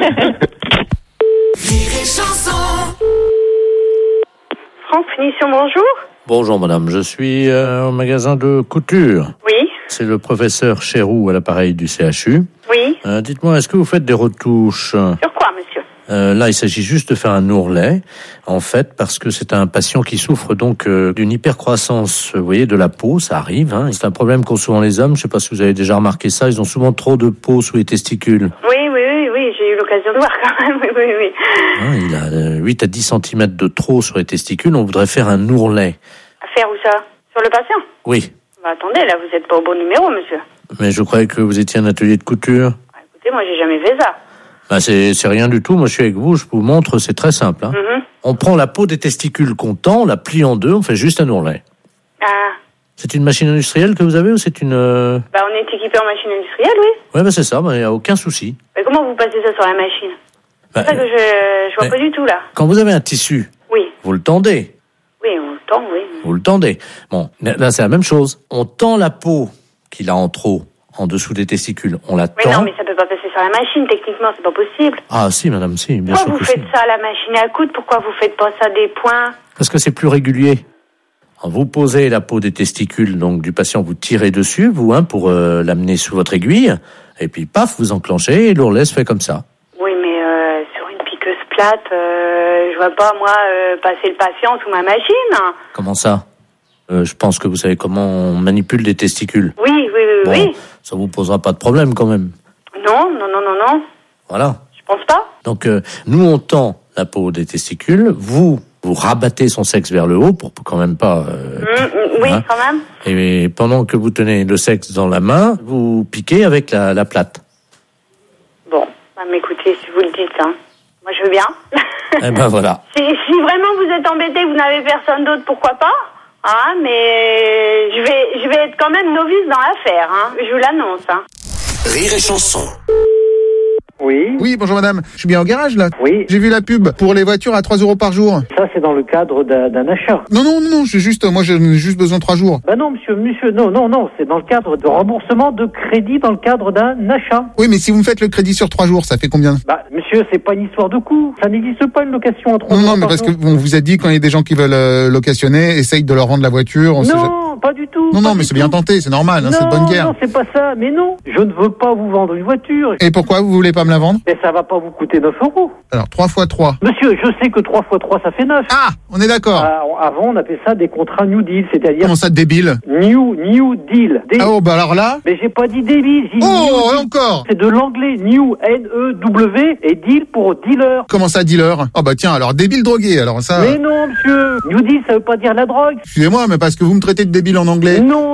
France Finition, bonjour. Bonjour madame, je suis au magasin de couture. Oui. C'est le professeur Chéroux à l'appareil du CHU. Oui. Dites-moi, est-ce que vous faites des retouches? Sur quoi, monsieur? Là, il s'agit juste de faire un ourlet, en fait, parce que c'est un patient qui souffre donc d'une hypercroissance, vous voyez, de la peau, ça arrive. Hein. C'est un problème qu'ont souvent les hommes, je sais pas si vous avez déjà remarqué ça, ils ont souvent trop de peau sous les testicules. Oui, j'ai eu l'occasion de voir quand même, oui. Hein, il a 8 à 10 cm de trop sur les testicules, on voudrait faire un ourlet. À faire où ça? Sur le patient? Oui, Bah attendez, là vous êtes pas au bon numéro, monsieur. mais je croyais que vous étiez un atelier de couture. Écoutez, moi j'ai jamais fait ça. Bah, c'est rien du tout, moi je suis avec vous, je vous montre, c'est très simple. Hein. On prend la peau des testicules qu'on tend, on la plie en deux, on fait juste un ourlet. Ah. C'est une machine industrielle que vous avez ou c'est une... Bah on est équipé en machine industrielle, oui. Ouais, bah c'est ça, il n'y a aucun souci. Mais comment vous passez ça sur la machine? Bah, C'est ça que je vois pas du tout là. Quand vous avez un tissu, Oui. vous le tendez. Oui, on le tend, oui. Vous le tendez. Bon, là c'est la même chose. On tend la peau qu'il a en trop, en dessous des testicules. On la Mais tend. non, mais ça peut pas passer sur la machine, techniquement, c'est pas possible. Ah si, madame, si, bien Pourquoi sûr vous que faites si. ça à la machine à coudre? Pourquoi vous faites pas ça des points? Parce que c'est plus régulier. Vous posez la peau des testicules donc du patient, vous tirez dessus, vous, pour l'amener sous votre aiguille, et puis paf, vous enclenchez et l'ourlet se fait comme ça. Oui, mais sur une piqueuse plate, je vois pas, moi, passer le patient sous ma machine. Comment ça? Je pense que vous savez comment on manipule des testicules. Oui. Bon, ça vous posera pas de problème quand même. Non. Voilà. Je pense pas. Donc, nous, on tend la peau des testicules, vous rabattez son sexe vers le haut pour quand même pas... Oui, hein. quand même. Et pendant que vous tenez le sexe dans la main, vous piquez avec la plate. Bon, bah, mais écoutez, si vous le dites, hein, moi je veux bien. Eh ben voilà. Si vraiment vous êtes embêté, vous n'avez personne d'autre, pourquoi pas? Ah, mais je vais être quand même novice dans l'affaire, hein. Je vous l'annonce, hein. Rire et Chanson. Oui. Oui, bonjour madame. Je suis bien au garage là. Oui. J'ai vu la pub pour les voitures à 3 € par jour. Ça, c'est dans le cadre d'un achat. Non, j'ai juste besoin de 3 jours. Bah non, monsieur, non, c'est dans le cadre de remboursement de crédit dans le cadre d'un achat. Oui, mais si vous me faites le crédit sur 3 jours, ça fait combien? Bah, monsieur, c'est pas une histoire de coût. Ça n'existe pas une location à 3 jours. Non, mais parce que on vous a dit quand il y a des gens qui veulent locationner, essaye de leur rendre la voiture. Non, pas du tout. Non, mais c'est bien tenté, c'est normal, c'est de bonne guerre. Non, c'est pas ça, mais non. Je ne veux pas vous vendre une voiture. Et pourquoi vous voulez pas me la vendre? Mais ça va pas vous coûter 9 €. Alors, 3 x 3. Monsieur, je sais que 3 x 3, ça fait 9. Ah, on est d'accord. Avant, on appelait ça des contrats New Deal, c'est-à-dire... Comment ça, débile? New Deal. Ah oh, bah alors là... Mais j'ai pas dit débile, j'ai dit Oh, encore. C'est de l'anglais New, N-E-W, et Deal pour dealer. Comment ça, dealer? Oh bah tiens, alors débile drogué, alors ça... Mais non, monsieur. New Deal, ça veut pas dire la drogue. Excusez-moi, mais parce que vous me traitez de débile en anglais. Non, monsieur.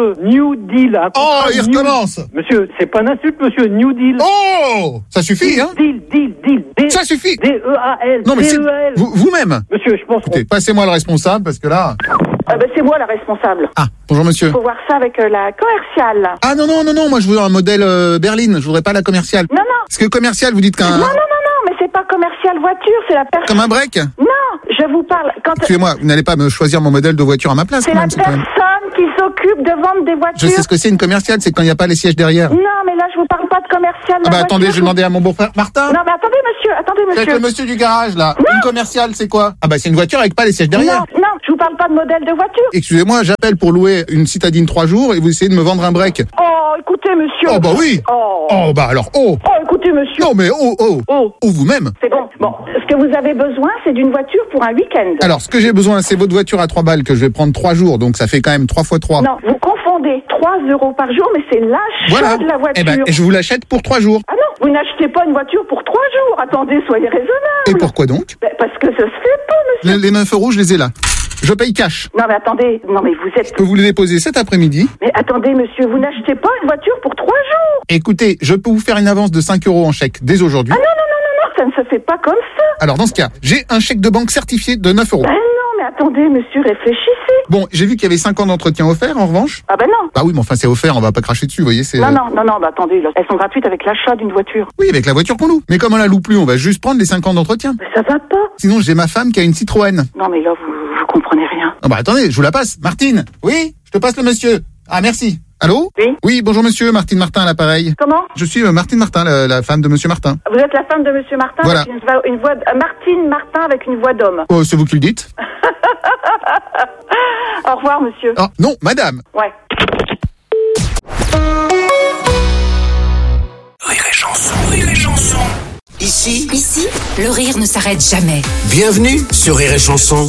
monsieur New Deal. Oh, il recommence. Monsieur, c'est pas une insulte, monsieur, New Deal. Oh, ça suffit, hein. Deal. Ça suffit. D-E-A-L. Non, mais c'est D-E-A-L. vous-même. Monsieur, je pense Écoutez, passez-moi le responsable, parce que là... C'est moi la responsable. Ah, bonjour monsieur. Faut voir ça avec la commerciale. Ah non, moi je veux un modèle berline, je voudrais pas la commerciale. Non. Parce que commercial, vous dites qu'un... Non, mais c'est pas commercial voiture, c'est la personne... Comme un break? Non, je vous parle... Excusez-moi, vous n'allez pas me choisir mon modèle de voiture à ma place, C'est quand la même, c'est quand même... personne qui s'occupe de vendre des voitures. Je sais ce que c'est une commerciale, c'est quand il n'y a pas les sièges derrière. Non, mais là, je vous parle pas de commercial. Ah bah attendez, je vais demander à mon beau-frère Martin. Non, mais attendez, monsieur. C'est le monsieur du garage, là. Non. Une commerciale, c'est quoi? Ah bah c'est une voiture avec pas les sièges derrière. Non, je vous parle pas de modèle de voiture. Excusez-moi, j'appelle pour louer une citadine 3 jours et vous essayez de me vendre un break. Oh, écoutez, monsieur. Oh bah oui. Oh bah alors, Oh, écoutez, monsieur. Non mais oh vous-même. C'est bon. Bon, ce que vous avez besoin, c'est d'une voiture pour un week-end. Alors, ce que j'ai besoin, c'est votre voiture à 3 balles que je vais prendre 3 jours, donc ça fait quand même 3 x 3. Non, vous confondez 3 € par jour, mais c'est l'achat de la voiture. Eh ben, je vous l'achète pour 3 jours. Ah non, vous n'achetez pas une voiture pour 3 jours. Attendez, soyez raisonnable. Et pourquoi donc? Parce que ça se fait pas, monsieur. Les 9 euros, je les ai là. Je paye cash. Non, mais attendez. Non, mais vous êtes... Je peux vous les déposer cet après-midi. Mais attendez, monsieur, vous n'achetez pas une voiture pour 3 jours. Écoutez, je peux vous faire une avance de 5 euros en chèque dès aujourd'hui. Ah non, ça ne se fait pas comme ça. Alors, dans ce cas, j'ai un chèque de banque certifié de 9 euros. Ben non, mais attendez, monsieur, réfléchissez. Bon, j'ai vu qu'il y avait 5 ans d'entretien offert, en revanche. Ah ben non. Bah oui, mais enfin, c'est offert, on va pas cracher dessus, vous voyez, c'est... Non, bah attendez, là, elles sont gratuites avec l'achat d'une voiture. Oui, avec la voiture qu'on loue. Mais comme on la loue plus, on va juste prendre les 5 ans d'entretien. Mais ça va pas. Sinon, j'ai ma femme qui a une Citroën. Non, mais là, vous comprenez rien. Ah bah attendez, je vous la passe. Martine. Oui, je te passe le monsieur. Ah, merci. Allô? Oui. Oui, bonjour monsieur, Martine Martin à l'appareil. Comment? Je suis Martine Martin, la femme de monsieur Martin. Vous êtes la femme de monsieur Martin? Voilà. Avec une voix... Martine Martin avec une voix d'homme. Oh, c'est vous qui le dites? Au revoir, monsieur. Ah, non, madame. Ouais. Rire et chanson. Ici, le rire ne s'arrête jamais. Bienvenue sur Rire et Chanson.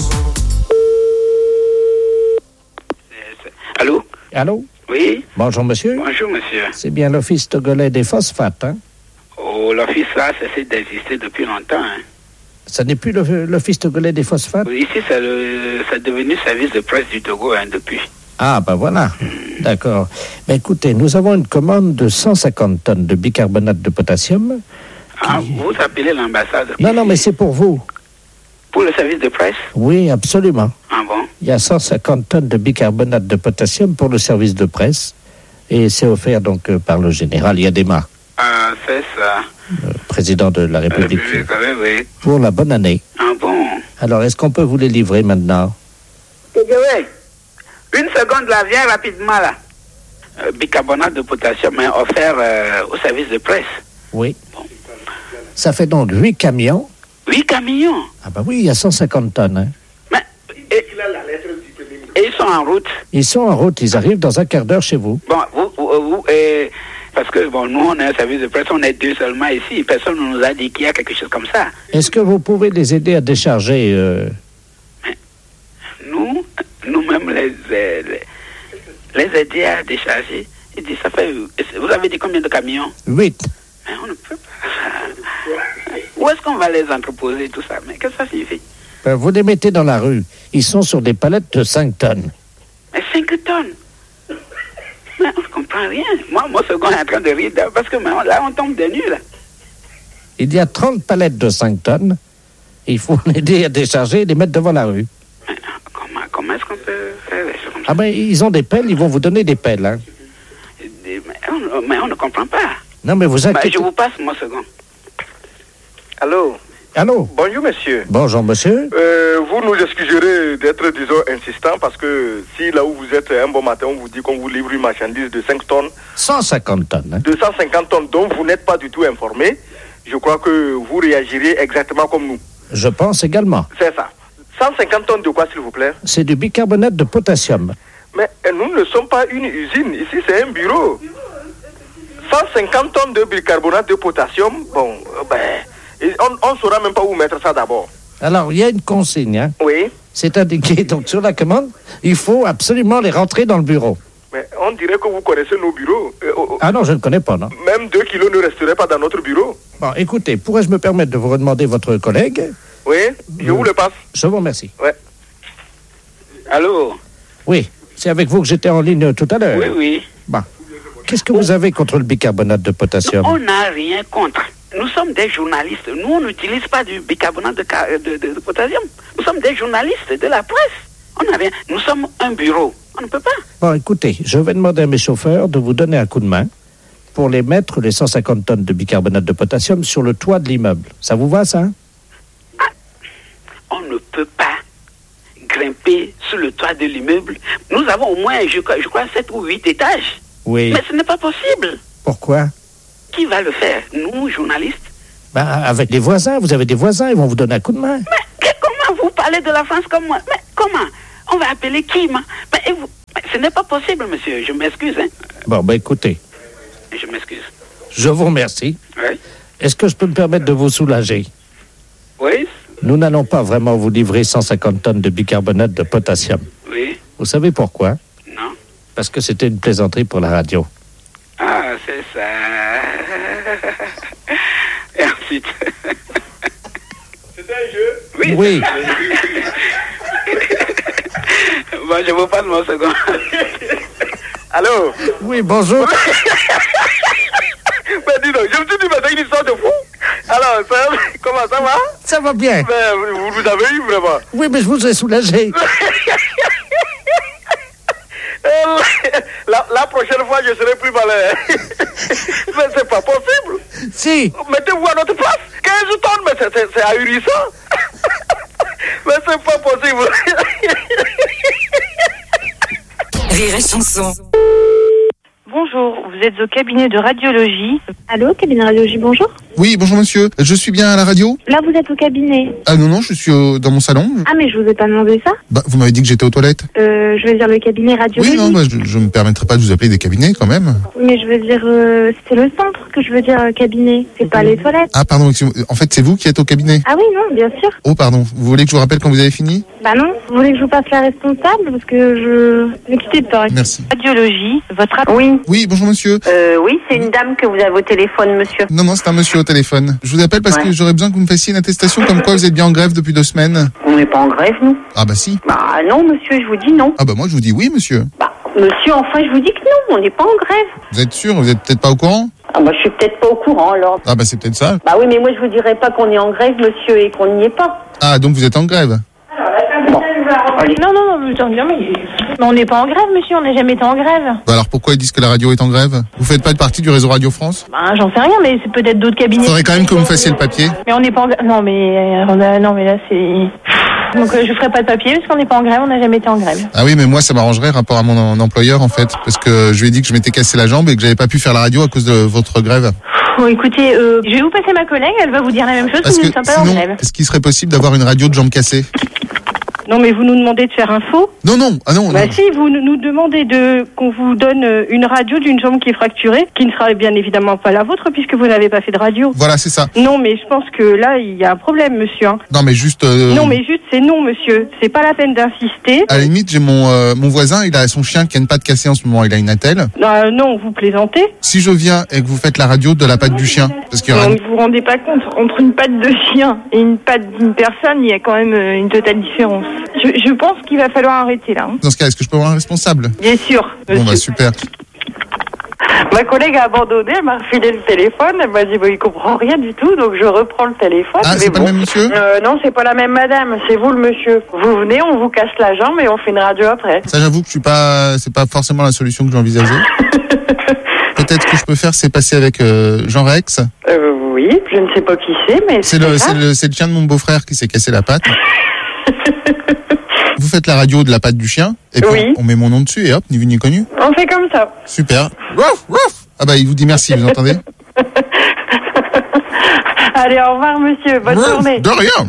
Allô? Oui. Bonjour, monsieur. Bonjour, monsieur. C'est bien l'Office togolais des phosphates, hein? Oh, l'office là, ça cesse d'exister depuis longtemps, hein. Ça n'est plus l'Office togolais des phosphates? Ici, c'est devenu service de presse du Togo, hein, depuis. Ah, ben voilà. D'accord. Mais écoutez, nous avons une commande de 150 tonnes de bicarbonate de potassium. Ah, vous appelez l'ambassade? Non, mais c'est pour vous. Pour le service de presse? Oui, absolument. Ah bon? Il y a 150 tonnes de bicarbonate de potassium pour le service de presse. Et c'est offert donc par le général Yadema. Ah, c'est ça. Président de la République. Oui. Pour la bonne année. Ah bon? Alors, est-ce qu'on peut vous les livrer maintenant? Oui. Une seconde, là, viens rapidement, là. Bicarbonate de potassium est offert au service de presse. Oui. Bon. Ça fait donc 8 camions. 8 camions? Ah bah oui, il y a 150 tonnes. Hein. Mais, et ils sont en route? Ils sont en route, ils arrivent dans un quart d'heure chez vous. Bon, vous parce que bon, nous, on est un service de presse, on est 2 seulement ici. Personne ne nous a dit qu'il y a quelque chose comme ça. Est-ce que vous pouvez les aider à décharger Nous-mêmes, les aider à décharger. Il dit, ça fait... Vous avez dit combien de camions? 8. Mais on ne peut pas. Où est-ce qu'on va les entreposer, tout ça? Mais qu'est-ce que ça signifie? Vous les mettez dans la rue. Ils sont sur des palettes de 5 tonnes. Mais 5 tonnes? Mais on ne comprend rien. Moi, mon second est en train de rire parce que là, on tombe des nues, là. Il y a 30 palettes de 5 tonnes. Il faut l'aider à décharger et les mettre devant la rue. Mais comment est-ce qu'on peut faire des choses comme ça? Ah ben, ils ont des pelles, ils vont vous donner des pelles, hein. Mais on ne comprend pas. Non, mais vous inquiétez... je vous passe mon second. Allô? Allô? Bonjour, monsieur. Bonjour, monsieur. Vous nous excuserez d'être, disons, insistant, parce que si là où vous êtes un bon matin, on vous dit qu'on vous livre une marchandise de 5 tonnes... 150 tonnes. Hein. 250 tonnes dont vous n'êtes pas du tout informé, je crois que vous réagirez exactement comme nous. Je pense également. C'est ça. 150 tonnes de quoi, s'il vous plaît? C'est du bicarbonate de potassium. Mais nous ne sommes pas une usine. Ici, c'est un bureau. 150 tonnes de bicarbonate de potassium, bon, on ne saura même pas où mettre ça d'abord. Alors, il y a une consigne, hein? Oui. C'est indiqué, donc, sur la commande, il faut absolument les rentrer dans le bureau. Mais on dirait que vous connaissez nos bureaux. Ah non, je ne connais pas, non. Même 2 kilos ne resteraient pas dans notre bureau. Bon, écoutez, pourrais-je me permettre de vous redemander votre collègue? Oui, je vous le passe. Je vous remercie. Ouais. Allô? Oui. C'est avec vous que j'étais en ligne tout à l'heure. Oui, oui. Bah. Qu'est-ce que vous avez contre le bicarbonate de potassium? On n'a rien contre. Nous sommes des journalistes. Nous, on n'utilise pas du bicarbonate de potassium. Nous sommes des journalistes de la presse. On n'a rien. Nous sommes un bureau. On ne peut pas. Bon, écoutez, je vais demander à mes chauffeurs de vous donner un coup de main pour les mettre, les 150 tonnes de bicarbonate de potassium, sur le toit de l'immeuble. Ça vous va, ça? On ne peut pas grimper sur le toit de l'immeuble. Nous avons au moins, je crois, 7 ou 8 étages. Oui. Mais ce n'est pas possible. Pourquoi? Qui va le faire? Nous, journalistes? Ben, avec les voisins. Vous avez des voisins, ils vont vous donner un coup de main. Mais comment vous parlez de la France comme moi? Mais comment? On va appeler qui? Mais ce n'est pas possible, monsieur. Je m'excuse. Hein. Bon, ben écoutez. Je m'excuse. Je vous remercie. Oui. Est-ce que je peux me permettre de vous soulager? Oui. Nous n'allons pas vraiment vous livrer 150 tonnes de bicarbonate de potassium. Oui. Vous savez pourquoi? Non. Parce que c'était une plaisanterie pour la radio. Ah, c'est ça. Et ensuite... C'était un jeu? Oui. Bon, je vous parle mon second. Allô? Oui, bonjour. Mais dis donc, je me suis dit, mais c'est une histoire de fou. Alors, comment ça va? Ça va bien. Mais vous avez eu vraiment? Oui, mais je vous ai soulagé. La prochaine fois, je serai plus malin. Mais c'est pas possible. Si. Mettez-vous à notre place. 15 tonnes, mais c'est ahurissant. Mais c'est pas possible. Rire et chanson. Bonjour, vous êtes au cabinet de radiologie. Allô, cabinet de radiologie, bonjour. Oui, bonjour monsieur. Je suis bien à la radio? Là, vous êtes au cabinet. Ah non, je suis dans mon salon. Ah, mais je vous ai pas demandé ça. Bah, vous m'avez dit que j'étais aux toilettes. Je veux dire le cabinet radiologie. Oui, non, bah, je me permettrai pas de vous appeler des cabinets quand même. Oui, mais je veux dire, c'est le centre que je veux dire cabinet. C'est pas les toilettes. Ah pardon, en fait c'est vous qui êtes au cabinet? Ah oui, non, bien sûr. Oh pardon, vous voulez que je vous rappelle quand vous avez fini? Bah non, vous voulez que je vous passe la responsable parce que je... Ne quittez pas. Merci. Radiologie, votre... Oui. Oui, bonjour monsieur. Oui, c'est une dame que vous avez au téléphone, monsieur. Non, c'est un monsieur au téléphone. Je vous appelle parce que j'aurais besoin que vous me fassiez une attestation comme quoi vous êtes bien en grève depuis 2 semaines. On n'est pas en grève, nous. Ah bah si. Bah non, monsieur, je vous dis non. Ah bah moi je vous dis oui monsieur. Bah, monsieur, enfin, je vous dis que non, on n'est pas en grève. Vous êtes sûr? Vous êtes peut-être pas au courant? Ah bah je suis peut-être pas au courant, alors. Ah bah c'est peut-être ça. Bah oui, mais moi, je vous dirais pas qu'on est en grève, monsieur, et qu'on n'y est pas. Ah donc vous êtes en grève? Non, mais on n'est pas en grève, monsieur, on n'a jamais été en grève. Bah alors pourquoi ils disent que la radio est en grève? Vous faites pas partie du réseau Radio France? Ben, j'en sais rien, mais c'est peut-être d'autres cabinets. Faudrait quand même que vous me fassiez le papier. Mais on n'est pas en grève. Non, mais là, c'est... Donc, je ferai pas de papier parce qu'on n'est pas en grève, on n'a jamais été en grève. Ah oui, mais moi ça m'arrangerait rapport à mon employeur en fait, parce que je lui ai dit que je m'étais cassé la jambe et que j'avais pas pu faire la radio à cause de votre grève. Bon, écoutez, je vais vous passer ma collègue, elle va vous dire la même chose, Parce nous que ne sommes pas en sinon, grève. est-ce qu'il serait possible d'avoir une radio de jambes cassées? Non, mais vous nous demandez de faire un faux? Non, ah non. Bah si, vous nous demandez qu'on vous donne une radio d'une jambe qui est fracturée, qui ne sera bien évidemment pas la vôtre puisque vous n'avez pas fait de radio. Voilà, c'est ça. Non, mais je pense que là, il y a un problème, monsieur. Hein. Non, mais juste... Non, mais juste, c'est non, monsieur. C'est pas la peine d'insister. À la limite, j'ai mon voisin, il a son chien qui a une patte cassée en ce moment, il a une attelle. Non, vous plaisantez. Si je viens et que vous faites la radio de la patte du chien, parce qu'il y aura... Non, vous vous rendez pas compte, entre une patte de chien et une patte d'une personne, il y a quand même une totale différence. Je pense qu'il va falloir arrêter là. Hein. Dans ce cas, est-ce que je peux avoir un responsable? Bien sûr. Bon, bah super. Ma collègue a abandonné, elle m'a refilé le téléphone, elle m'a dit il comprend rien du tout, donc je reprends le téléphone. Ah, c'est pas le même monsieur? Non, c'est pas la même madame, c'est vous le monsieur. Vous venez, on vous casse la jambe et on fait une radio après. Ça, j'avoue que c'est pas forcément la solution que j'envisageais. Peut-être que je peux faire, c'est passer avec Jean Rex. Oui, je ne sais pas qui c'est, mais c'est le chien de mon beau-frère qui s'est cassé la patte. Vous faites la radio de la patte du chien, et puis on met mon nom dessus, et hop, ni vu ni connu. On fait comme ça. Super. Rouf, rouf. Ah bah, il vous dit merci, vous entendez? Allez, au revoir, monsieur. Bonne journée. De rien.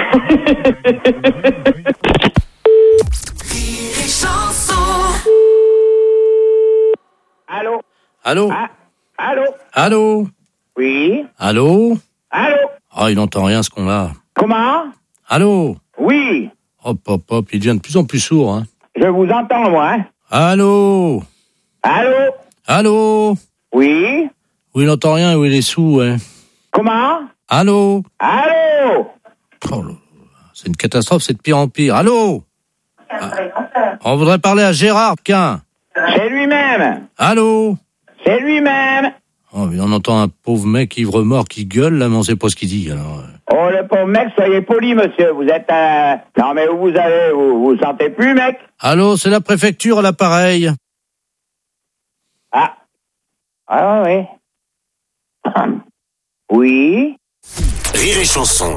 Allô? Allô? Allô? Allô? Oui? Allô? Allô? Ah, il n'entend rien, ce qu'on-là. Comment? Allô? Oui? Hop, il devient de plus en plus sourd, hein. Je vous entends, moi, hein. Allô? Allô? Allô? Oui? Oui, il n'entend rien, oui, il est sourd, ouais. Comment? Allô? Allô? Oh là là, c'est une catastrophe, c'est de pire en pire. Allô? On voudrait parler à Gérard Quin. C'est lui-même. Allô? C'est lui-même. Oh, mais on entend un pauvre mec ivre-mort qui gueule, là, mais on sait pas ce qu'il dit, alors. Oh, le pauvre mec, soyez poli, monsieur. Vous êtes Non, mais où vous allez? Vous sentez plus, mec? Allô, c'est la préfecture à l'appareil. Ah. Ah, oui. Oui. Rire et chanson.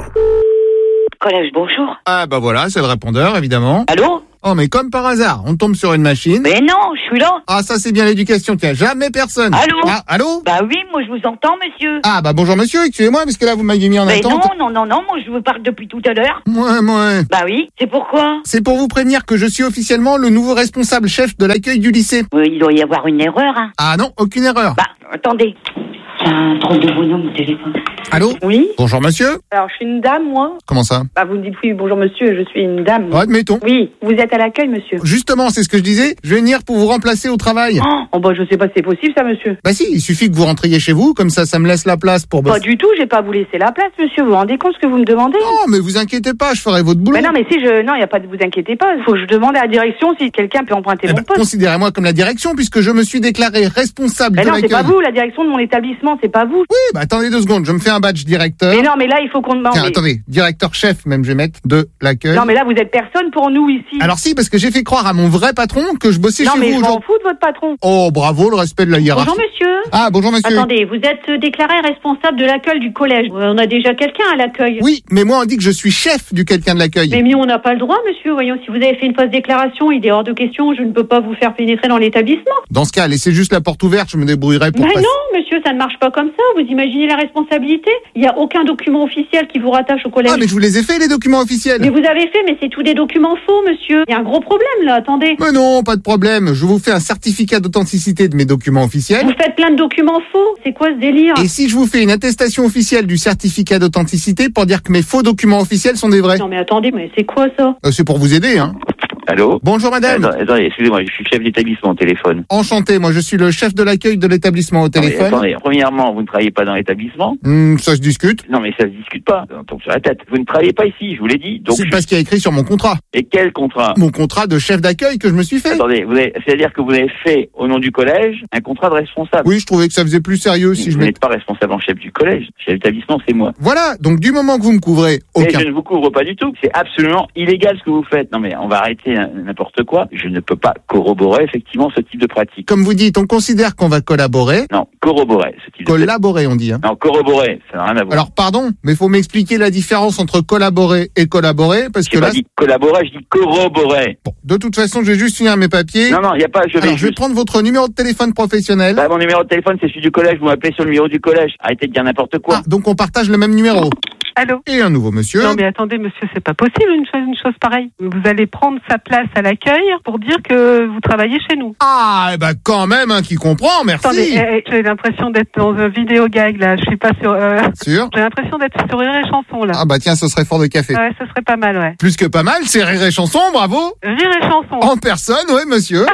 Collège, bonjour. Ah bah voilà, c'est le répondeur, évidemment. Allô? Oh, mais comme par hasard, on tombe sur une machine. Mais non, je suis là. Ah, ça c'est bien l'éducation, tiens, jamais personne. Allô? Ah, allô? Bah oui, moi je vous entends, monsieur. Ah bah bonjour monsieur, excusez-moi, parce que là vous m'avez mis en Mais attente. non, moi je vous parle depuis tout à l'heure. Ouais. Bah oui, c'est pourquoi? C'est pour vous prévenir que je suis officiellement le nouveau responsable chef de l'accueil du lycée. Oui, il doit y avoir une erreur, hein. Ah non, aucune erreur. Bah, attendez. C'est un drôle de bonhomme au téléphone. Allô? Oui. Bonjour monsieur. Alors, je suis une dame, moi. Comment ça? Bah, vous me dites oui, bonjour monsieur, je suis une dame. Oh, admettons. Oui, vous êtes à l'accueil, monsieur. Justement, c'est ce que je disais, je vais venir pour vous remplacer au travail. Oh, bah, je sais pas si c'est possible, ça, monsieur. Bah si, il suffit que vous rentriez chez vous, comme ça me laisse la place pour Pas du tout, j'ai pas à vous laisser la place, monsieur. Vous vous rendez compte ce que vous me demandez? Non, mais vous inquiétez pas, je ferai votre boulot. Mais non, mais non, y a pas de vous inquiétez pas. Faut que je demande à la direction si quelqu'un peut emprunter mon poste. Considérez-moi comme la direction, puisque je me suis déclaré responsable Mais de non, l'accueil. c'est pas vous, la direction de mon établissement, c'est pas vous. Oui, bah attendez 2 secondes, je me fais un badge directeur. Mais non, mais là, il faut qu'on demande. Tiens, attendez, directeur chef, même je vais mettre, de l'accueil. Non, mais là, vous êtes personne pour nous ici. Alors si, parce que j'ai fait croire à mon vrai patron que je bossais non, chez mais vous je m'en aujourd'hui. fous de votre patron. Oh, bravo, le respect de la hiérarchie. Bonjour monsieur. Ah, bonjour monsieur. Attendez, vous êtes déclaré responsable de l'accueil du collège. On a déjà quelqu'un à l'accueil. Oui, mais moi on dit que je suis chef du quelqu'un de l'accueil. Mais on n'a pas le droit, monsieur. Voyons, si vous avez fait une fausse déclaration, il est hors de question, je ne peux pas vous faire pénétrer dans l'établissement. Dans ce cas, laissez juste la porte ouverte, je me débrouillerai pour Mais passer. non, monsieur, ça ne marche pas comme ça. Vous imaginez la responsabilité? Il n'y a aucun document officiel qui vous rattache au collège. Ah, mais je vous les ai fait, les documents officiels. Mais vous avez fait, mais c'est tous des documents faux, monsieur. Il y a un gros problème, là, attendez. Mais non, pas de problème. Je vous fais un certificat d'authenticité de mes documents officiels. Vous faites plein de documents faux. C'est quoi ce délire? Et si je vous fais une attestation officielle du certificat d'authenticité pour dire que mes faux documents officiels sont des vrais? Non, mais attendez, mais c'est quoi ça? C'est pour vous aider, hein. Allô? Bonjour madame. Attendez, excusez-moi, je suis chef d'établissement au téléphone. Enchanté, moi je suis le chef de l'accueil de l'établissement au téléphone. Attendez, premièrement, vous ne travaillez pas dans l'établissement? Ça se discute. Non mais ça se discute pas, on tombe sur la tête. Vous ne travaillez pas ici, je vous l'ai dit. Donc c'est pas ce qu'il y a écrit sur mon contrat. Et quel contrat? Mon contrat de chef d'accueil que je me suis fait. Attendez, c'est-à-dire que vous avez fait, au nom du collège, un contrat de responsable. Oui, je trouvais que ça faisait plus sérieux si vous n'êtes pas responsable en chef du collège. Chef d'établissement, c'est moi. Voilà, donc du moment que vous me couvrez, Mais je ne vous couvre pas du tout. C'est absolument illégal ce que vous faites. Non mais on va arrêter n'importe quoi. Je ne peux pas corroborer effectivement ce type de pratique. Comme vous dites, on considère qu'on va collaborer. Non, corroborer. Ce type collaborer, on dit. Hein. Non, corroborer, ça n'a rien à voir. Alors pardon, mais faut m'expliquer la différence entre collaborer et collaborer, parce que là. Je dis collaborer, je dis corroborer. Bon, de toute façon, je vais juste finir mes papiers. Non, il n'y a pas. Je vais prendre votre numéro de téléphone professionnel. Bah, mon numéro de téléphone, c'est celui du collège. Vous m'appelez sur le numéro du collège. Arrêtez de dire n'importe quoi. Ah, donc on partage le même numéro. Allô? Et un nouveau monsieur. Non mais attendez monsieur, c'est pas possible une chose pareille. Vous allez prendre sa place à l'accueil pour dire que vous travaillez chez nous. Ah, eh ben quand même, hein, qui comprend, merci. Attendez, j'ai l'impression d'être dans un vidéo gag là, je suis pas sur... Sûr? J'ai l'impression d'être sur Rire et Chanson là. Ah bah tiens, ce serait fort de café. Ouais, ce serait pas mal, ouais. Plus que pas mal, c'est Rire et Chanson, bravo. Rire et Chanson. En personne, ouais monsieur.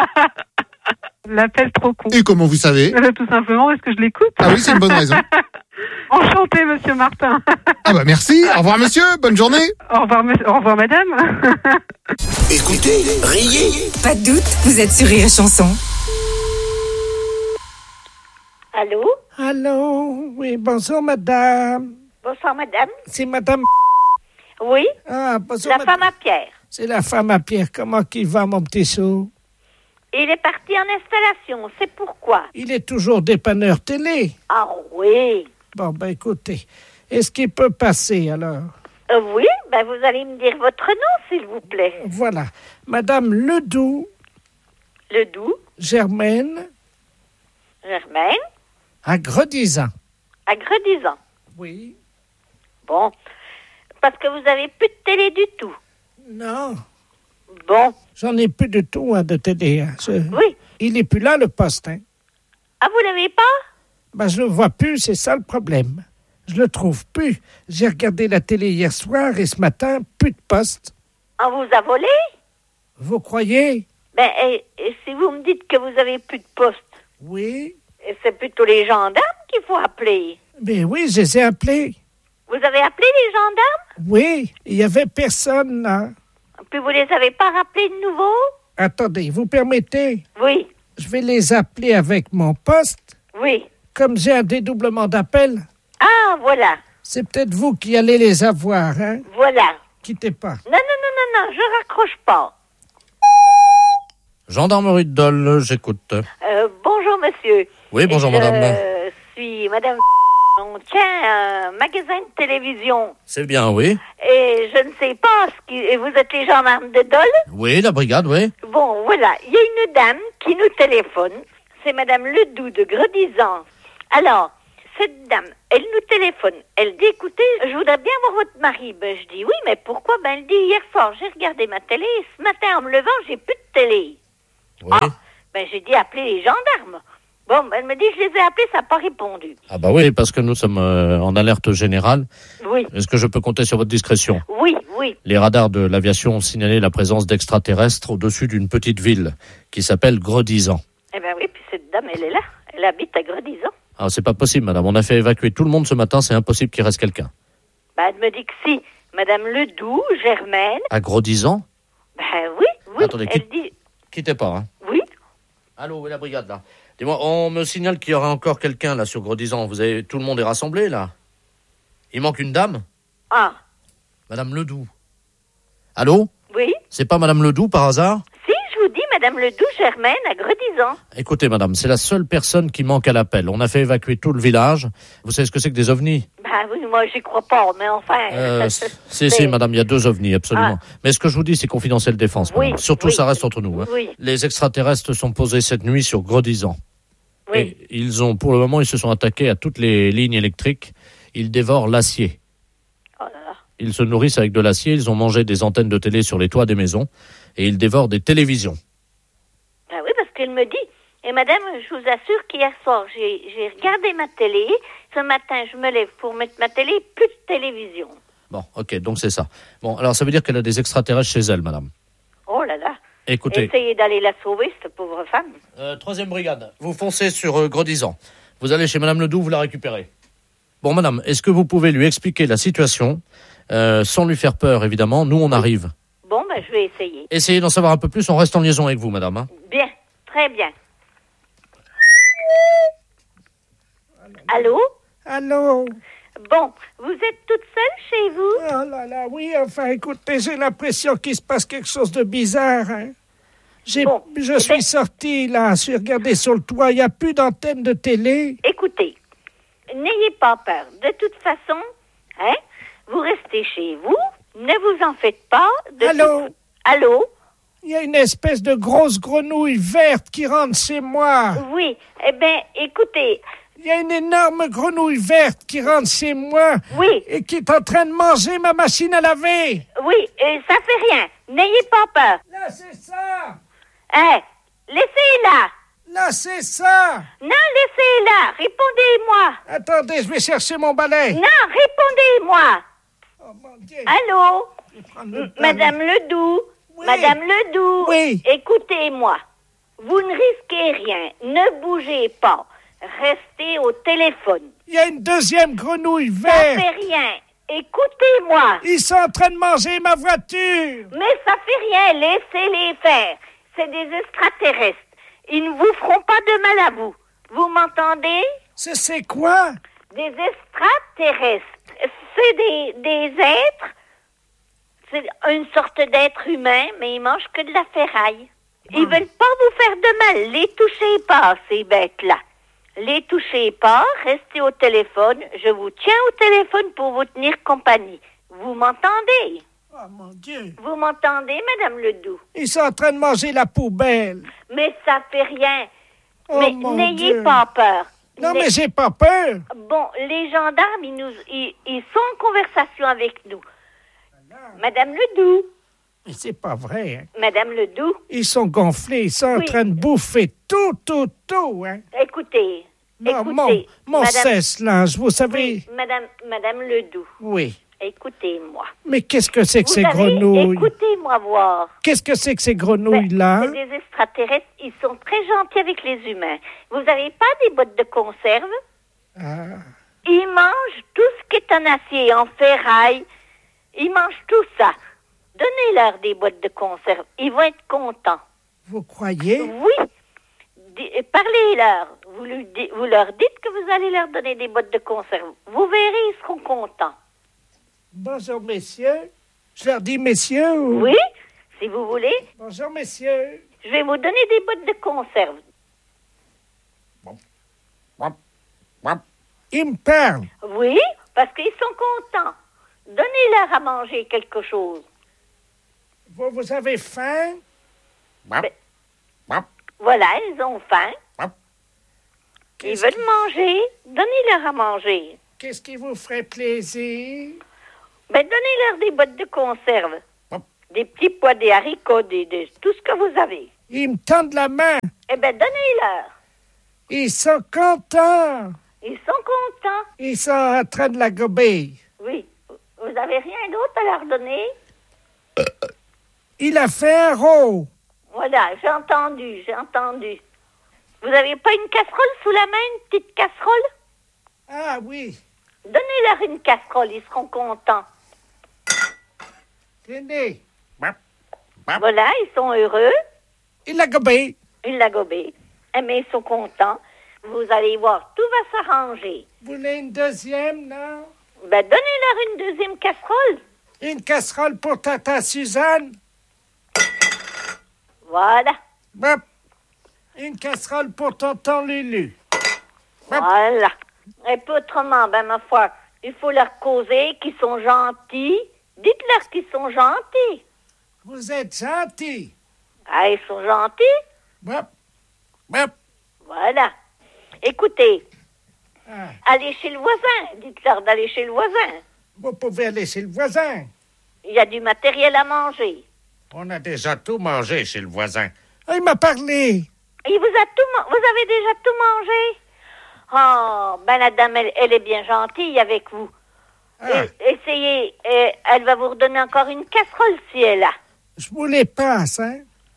L'appel trop con. Et comment vous savez? Tout simplement parce que je l'écoute. Ah oui, c'est une bonne raison. Enchanté, monsieur Martin. Ah bah merci, au revoir monsieur, bonne journée. Au revoir madame. Écoutez, riez. Pas de doute, vous êtes sur Rire et Chanson. Allô? Allô? Oui, bonjour madame. Bonsoir madame. C'est madame... Oui? Ah, bonjour La madame. femme à Pierre. C'est la femme à Pierre. Comment qu'il va, mon petit sou? Il est parti en installation, c'est pourquoi? Il est toujours dépanneur télé. Ah oui. Bon, ben écoutez, est-ce qu'il peut passer alors? Oui, ben vous allez me dire votre nom, s'il vous plaît. Voilà. Madame Ledoux. Ledoux. Germaine. Germaine. À Gredizan. À Gredizan. Oui. Bon. Parce que vous avez plus de télé du tout. Non. Bon. J'en ai plus de tout, hein, de télé. Hein. Oui. Il n'est plus là, le poste. Hein. Ah, vous l'avez pas? Ben, je le vois plus, c'est ça le problème. Je le trouve plus. J'ai regardé la télé hier soir et ce matin, plus de poste. On vous a volé? Vous croyez? Ben, et si vous me dites que vous avez plus de poste? Oui. Et c'est plutôt les gendarmes qu'il faut appeler. Ben oui, je les ai appelés. Vous avez appelé les gendarmes? Oui, il y avait personne là. puis vous les avez pas rappelés de nouveau? Attendez, vous permettez? Oui. Je vais les appeler avec mon poste. Oui. Comme j'ai un dédoublement d'appel. Ah, voilà. C'est peut-être vous qui allez les avoir, hein? Voilà. Quittez pas. Non, je raccroche pas. Gendarmerie de Dole, j'écoute. Bonjour, monsieur. Oui, bonjour, madame. Je suis madame... On tient un magasin de télévision. C'est bien, oui. Et je ne sais pas, et vous êtes les gendarmes de Dole? Oui, la brigade, oui. Bon, voilà. Il y a une dame qui nous téléphone. C'est madame Ledoux de Gredizan. Alors, cette dame, elle nous téléphone. Elle dit, écoutez, je voudrais bien voir votre mari. Ben, je dis, oui, mais pourquoi? Ben, elle dit, hier soir, j'ai regardé ma télé. Et ce matin, en me levant, j'ai plus de télé. Oui. Ah, ben, j'ai dit, appelez les gendarmes. Bon, ben, elle me dit, je les ai appelés, ça n'a pas répondu. Ah bah oui, parce que nous sommes en alerte générale. Oui. Est-ce que je peux compter sur votre discrétion? Oui. Les radars de l'aviation ont signalé la présence d'extraterrestres au-dessus d'une petite ville qui s'appelle Gredizan. Eh ben oui, puis cette dame, elle est là. Elle habite à Gredizan. Ah, c'est pas possible, madame. On a fait évacuer tout le monde ce matin, c'est impossible qu'il reste quelqu'un. Ben, elle me dit que si. Madame Ledoux, Germaine. À Gredizan? Ben oui. Attendez, elle dit... quittez pas, hein. Oui. Allô, où est la brigade, là? Dis-moi, on me signale qu'il y aura encore quelqu'un, là, sur Gredizan. Tout le monde est rassemblé, là? Il manque une dame? Ah. Madame Ledoux. Allô? Oui. C'est pas Madame Ledoux, par hasard? Si, je vous dis, Madame Ledoux, Germaine, à Gredizan. Écoutez, madame, c'est la seule personne qui manque à l'appel. On a fait évacuer tout le village. Vous savez ce que c'est que des ovnis? Ben oui, moi, j'y crois pas, mais enfin... Si, madame, il y a 2 ovnis, absolument. Ah. Mais ce que je vous dis, c'est confidentiel défense, madame. Oui, Surtout, ça reste entre nous. Hein. Oui. Les extraterrestres sont posés cette nuit sur Gredizan. Oui. Et pour le moment, ils se sont attaqués à toutes les lignes électriques. Ils dévorent l'acier. Oh là là. Ils se nourrissent avec de l'acier. Ils ont mangé des antennes de télé sur les toits des maisons. Et ils dévorent des télévisions. Ben oui, parce qu'elle me dit... Et madame, je vous assure qu'hier soir, j'ai regardé ma télé. Ce matin, je me lève pour mettre ma télé, plus de télévision. Bon, ok, donc c'est ça. Bon, alors ça veut dire qu'elle a des extraterrestres chez elle, madame. Oh là là. Écoutez. Essayez d'aller la sauver, cette pauvre femme. 3e brigade, vous foncez sur Gredizan. Vous allez chez madame Ledoux, vous la récupérez. Bon, madame, est-ce que vous pouvez lui expliquer la situation, sans lui faire peur, évidemment? Nous, on arrive. Bon, ben, je vais essayer. Essayez d'en savoir un peu plus, on reste en liaison avec vous, madame. Hein. Bien, très bien. Allô? Allô? Bon, vous êtes toute seule chez vous? Oh là là, oui, enfin, écoutez, j'ai l'impression qu'il se passe quelque chose de bizarre, hein. Je suis sorti, là, j'ai regardé sur le toit, il n'y a plus d'antenne de télé. Écoutez, n'ayez pas peur. De toute façon, hein, vous restez chez vous, ne vous en faites pas. Allô? Allô? Il y a une espèce de grosse grenouille verte qui rentre chez moi. Oui, eh bien, écoutez... Il y a une énorme grenouille verte qui rentre chez moi. Oui. Et qui est en train de manger ma machine à laver. Oui, ça fait rien. N'ayez pas peur. Là, c'est ça. Hein, laissez-la. Là, c'est ça. Non, laissez-la. Répondez-moi. Attendez, je vais chercher mon balai. Non, répondez-moi. Oh, mon Dieu. Allô? Madame Ledoux. Oui. Madame Ledoux. Oui. Écoutez-moi. Vous ne risquez rien. Ne bougez pas. Restez au téléphone. Il y a une deuxième grenouille verte. Ça fait rien. Écoutez-moi. Ils sont en train de manger ma voiture. Mais ça fait rien. Laissez-les faire. C'est des extraterrestres. Ils ne vous feront pas de mal à vous. Vous m'entendez? C'est quoi? Des extraterrestres. C'est des êtres. C'est une sorte d'être humain, mais ils mangent que de la ferraille. Ils veulent pas vous faire de mal. Les touchez pas, ces bêtes-là. Les touchez pas, restez au téléphone. Je vous tiens au téléphone pour vous tenir compagnie. Vous m'entendez? Oh mon Dieu! Vous m'entendez, Madame Ledoux? Ils sont en train de manger la poubelle. Mais ça fait rien. Oh, mais mon n'ayez Dieu. pas peur. Non, mais j'ai pas peur. Bon, les gendarmes, ils sont en conversation avec nous. Madame Ledoux. Mais c'est pas vrai, hein. Madame Ledoux. Ils sont gonflés, ils sont en train de bouffer tout, hein. Écoutez, Non, écoutez. mon sèche-linge, vous savez... Oui, Madame Ledoux. Oui. Écoutez-moi. Mais qu'est-ce que c'est que Vous ces savez, grenouilles? Écoutez-moi voir. Qu'est-ce que c'est que ces grenouilles-là? C'est des extraterrestres, ils sont très gentils avec les humains. Vous n'avez pas des boîtes de conserve? Ah. Ils mangent tout ce qui est en acier, en ferraille. Ils mangent tout ça. Donnez-leur des boîtes de conserve. Ils vont être contents. Vous croyez? Oui. Parlez-leur. Vous leur dites que vous allez leur donner des boîtes de conserve. Vous verrez, ils seront contents. Bonjour, messieurs. Je leur dis messieurs ou... Oui, si vous voulez. Bonjour, messieurs. Je vais vous donner des boîtes de conserve. Ils me parlent. Oui, parce qu'ils sont contents. Donnez-leur à manger quelque chose. Vous avez faim? Voilà, ils ont faim. Ils veulent manger. Donnez-leur à manger. Qu'est-ce qui vous ferait plaisir? Donnez-leur des boîtes de conserve. Des petits pois, des haricots, tout ce que vous avez. Ils me tendent la main. Donnez-leur. Ils sont contents. Ils sont contents. Ils sont en train de la gober. Oui. Vous avez rien d'autre à leur donner? Il a fait un rot. Voilà, j'ai entendu. Vous n'avez pas une casserole sous la main, une petite casserole? Ah oui. Donnez-leur une casserole, ils seront contents. Tenez. Voilà, ils sont heureux. Il l'a gobé. Mais ils sont contents. Vous allez voir, tout va s'arranger. Vous voulez une deuxième, non? Donnez-leur une deuxième casserole. Une casserole pour Tata Suzanne. Voilà. Une casserole pour Tonton Lulu. Voilà. Et puis autrement, ma foi, il faut leur causer qu'ils sont gentils. Dites-leur qu'ils sont gentils. Vous êtes gentils. Ah, ils sont gentils? Voilà. Écoutez, allez chez le voisin. Dites-leur d'aller chez le voisin. Vous pouvez aller chez le voisin. Il y a du matériel à manger. On a déjà tout mangé chez le voisin. Il m'a parlé. Il vous avez déjà tout mangé? Oh, la dame, elle est bien gentille avec vous. Essayez, elle va vous redonner encore une casserole si elle a. Je vous les passe, hein?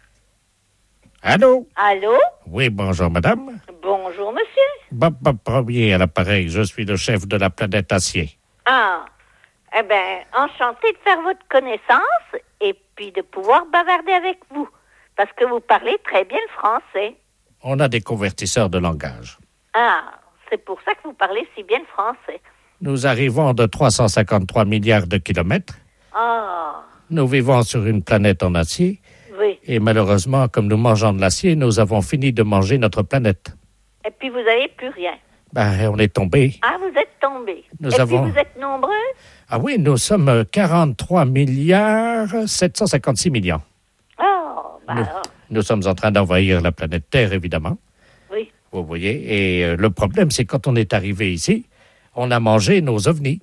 Allô? Allô? Oui, bonjour, madame. Bonjour, monsieur. Bob Premier à l'appareil. Je suis le chef de la planète Acier. Ah, enchanté de faire votre connaissance et puis de pouvoir bavarder avec vous. Parce que vous parlez très bien le français. On a des convertisseurs de langage. Ah, c'est pour ça que vous parlez si bien le français. Nous arrivons de 353 milliards de kilomètres. Ah. Nous vivons sur une planète en acier. Oui. Et malheureusement, comme nous mangeons de l'acier, nous avons fini de manger notre planète. Et puis vous n'avez plus rien. On est tombé. Ah, vous êtes tombé. Puis vous êtes nombreux? Ah oui, nous sommes 43 milliards 756 millions. Oh, nous sommes en train d'envahir la planète Terre, évidemment. Oui. Vous voyez, et le problème, c'est quand on est arrivé ici, on a mangé nos ovnis.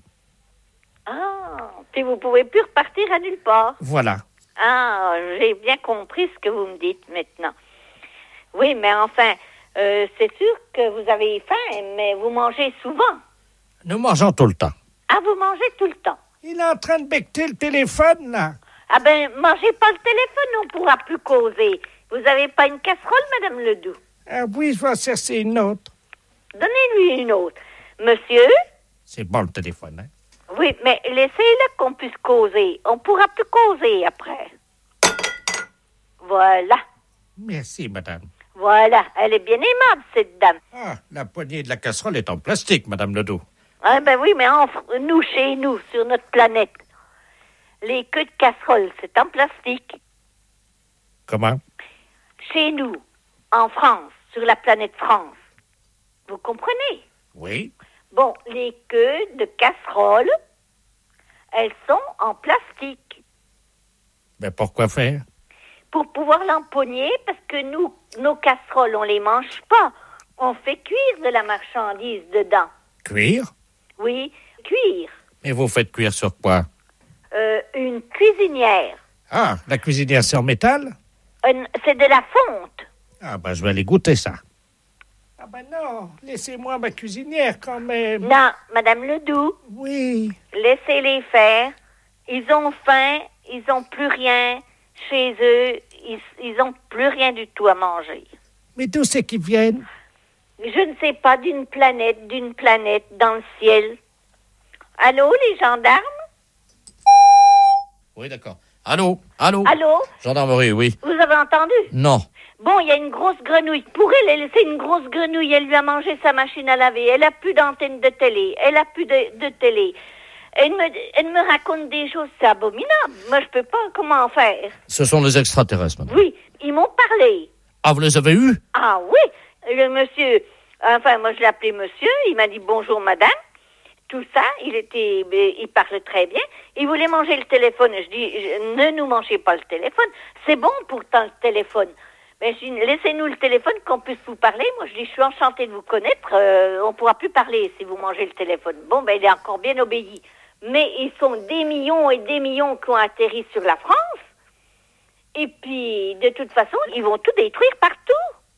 Ah, puis vous pouvez plus repartir à nulle part. Voilà. Ah, j'ai bien compris ce que vous me dites maintenant. Oui, mais enfin, c'est sûr que vous avez faim, mais vous mangez souvent. Nous mangeons tout le temps. Ah, vous mangez tout le temps. Il est en train de becqueter le téléphone, là. Ah mangez pas le téléphone, on pourra plus causer. Vous avez pas une casserole, Madame Ledoux? Ah oui, je vais en chercher une autre. Donnez-lui une autre. Monsieur? C'est bon, le téléphone, hein? Oui, mais laissez-le qu'on puisse causer. On pourra plus causer après. Voilà. Merci, madame. Voilà, elle est bien aimable, cette dame. Ah, la poignée de la casserole est en plastique, madame Ledoux. Ah oui, mais nous, chez nous, sur notre planète, les queues de casserole, c'est en plastique. Comment? Chez nous, en France, sur la planète France. Vous comprenez? Oui. Bon, les queues de casserole, elles sont en plastique. Mais pourquoi faire? Pour pouvoir l'empoigner, parce que nous, nos casseroles, on les mange pas. On fait cuire de la marchandise dedans. Cuire? Oui, cuire. Mais vous faites cuire sur quoi? Une cuisinière. Ah, la cuisinière, c'est en métal? C'est de la fonte. Ah, je vais aller goûter ça. Ah non, laissez-moi ma cuisinière quand même. Non, Madame Ledoux. Oui. Laissez-les faire. Ils ont faim, ils ont plus rien chez eux. Ils ont plus rien du tout à manger. Mais d'où c'est qu'ils viennent? Je ne sais pas, d'une planète, dans le ciel. Allô, les gendarmes? Oui, d'accord. Allô? Allô? Allô? Gendarmerie, oui. Vous avez entendu? Non. Bon, il y a une grosse grenouille. Pour elle c'est une grosse grenouille. Elle lui a mangé sa machine à laver. Elle a plus d'antenne de télé. Elle a plus de télé. Elle me raconte des choses, c'est abominable. Moi, je peux pas. Comment faire? Ce sont les extraterrestres, madame. Oui, ils m'ont parlé. Ah, vous les avez eus? Ah oui, le monsieur, enfin, moi je l'ai appelé monsieur, il m'a dit bonjour madame, tout ça, il parle très bien, il voulait manger le téléphone, je dis, ne nous mangez pas le téléphone, c'est bon pourtant le téléphone, mais je dis, laissez-nous le téléphone qu'on puisse vous parler, moi je dis, je suis enchantée de vous connaître, on pourra plus parler si vous mangez le téléphone. Bon, ben il est encore bien obéi, mais ils sont des millions et des millions qui ont atterri sur la France. Et puis, de toute façon, ils vont tout détruire partout.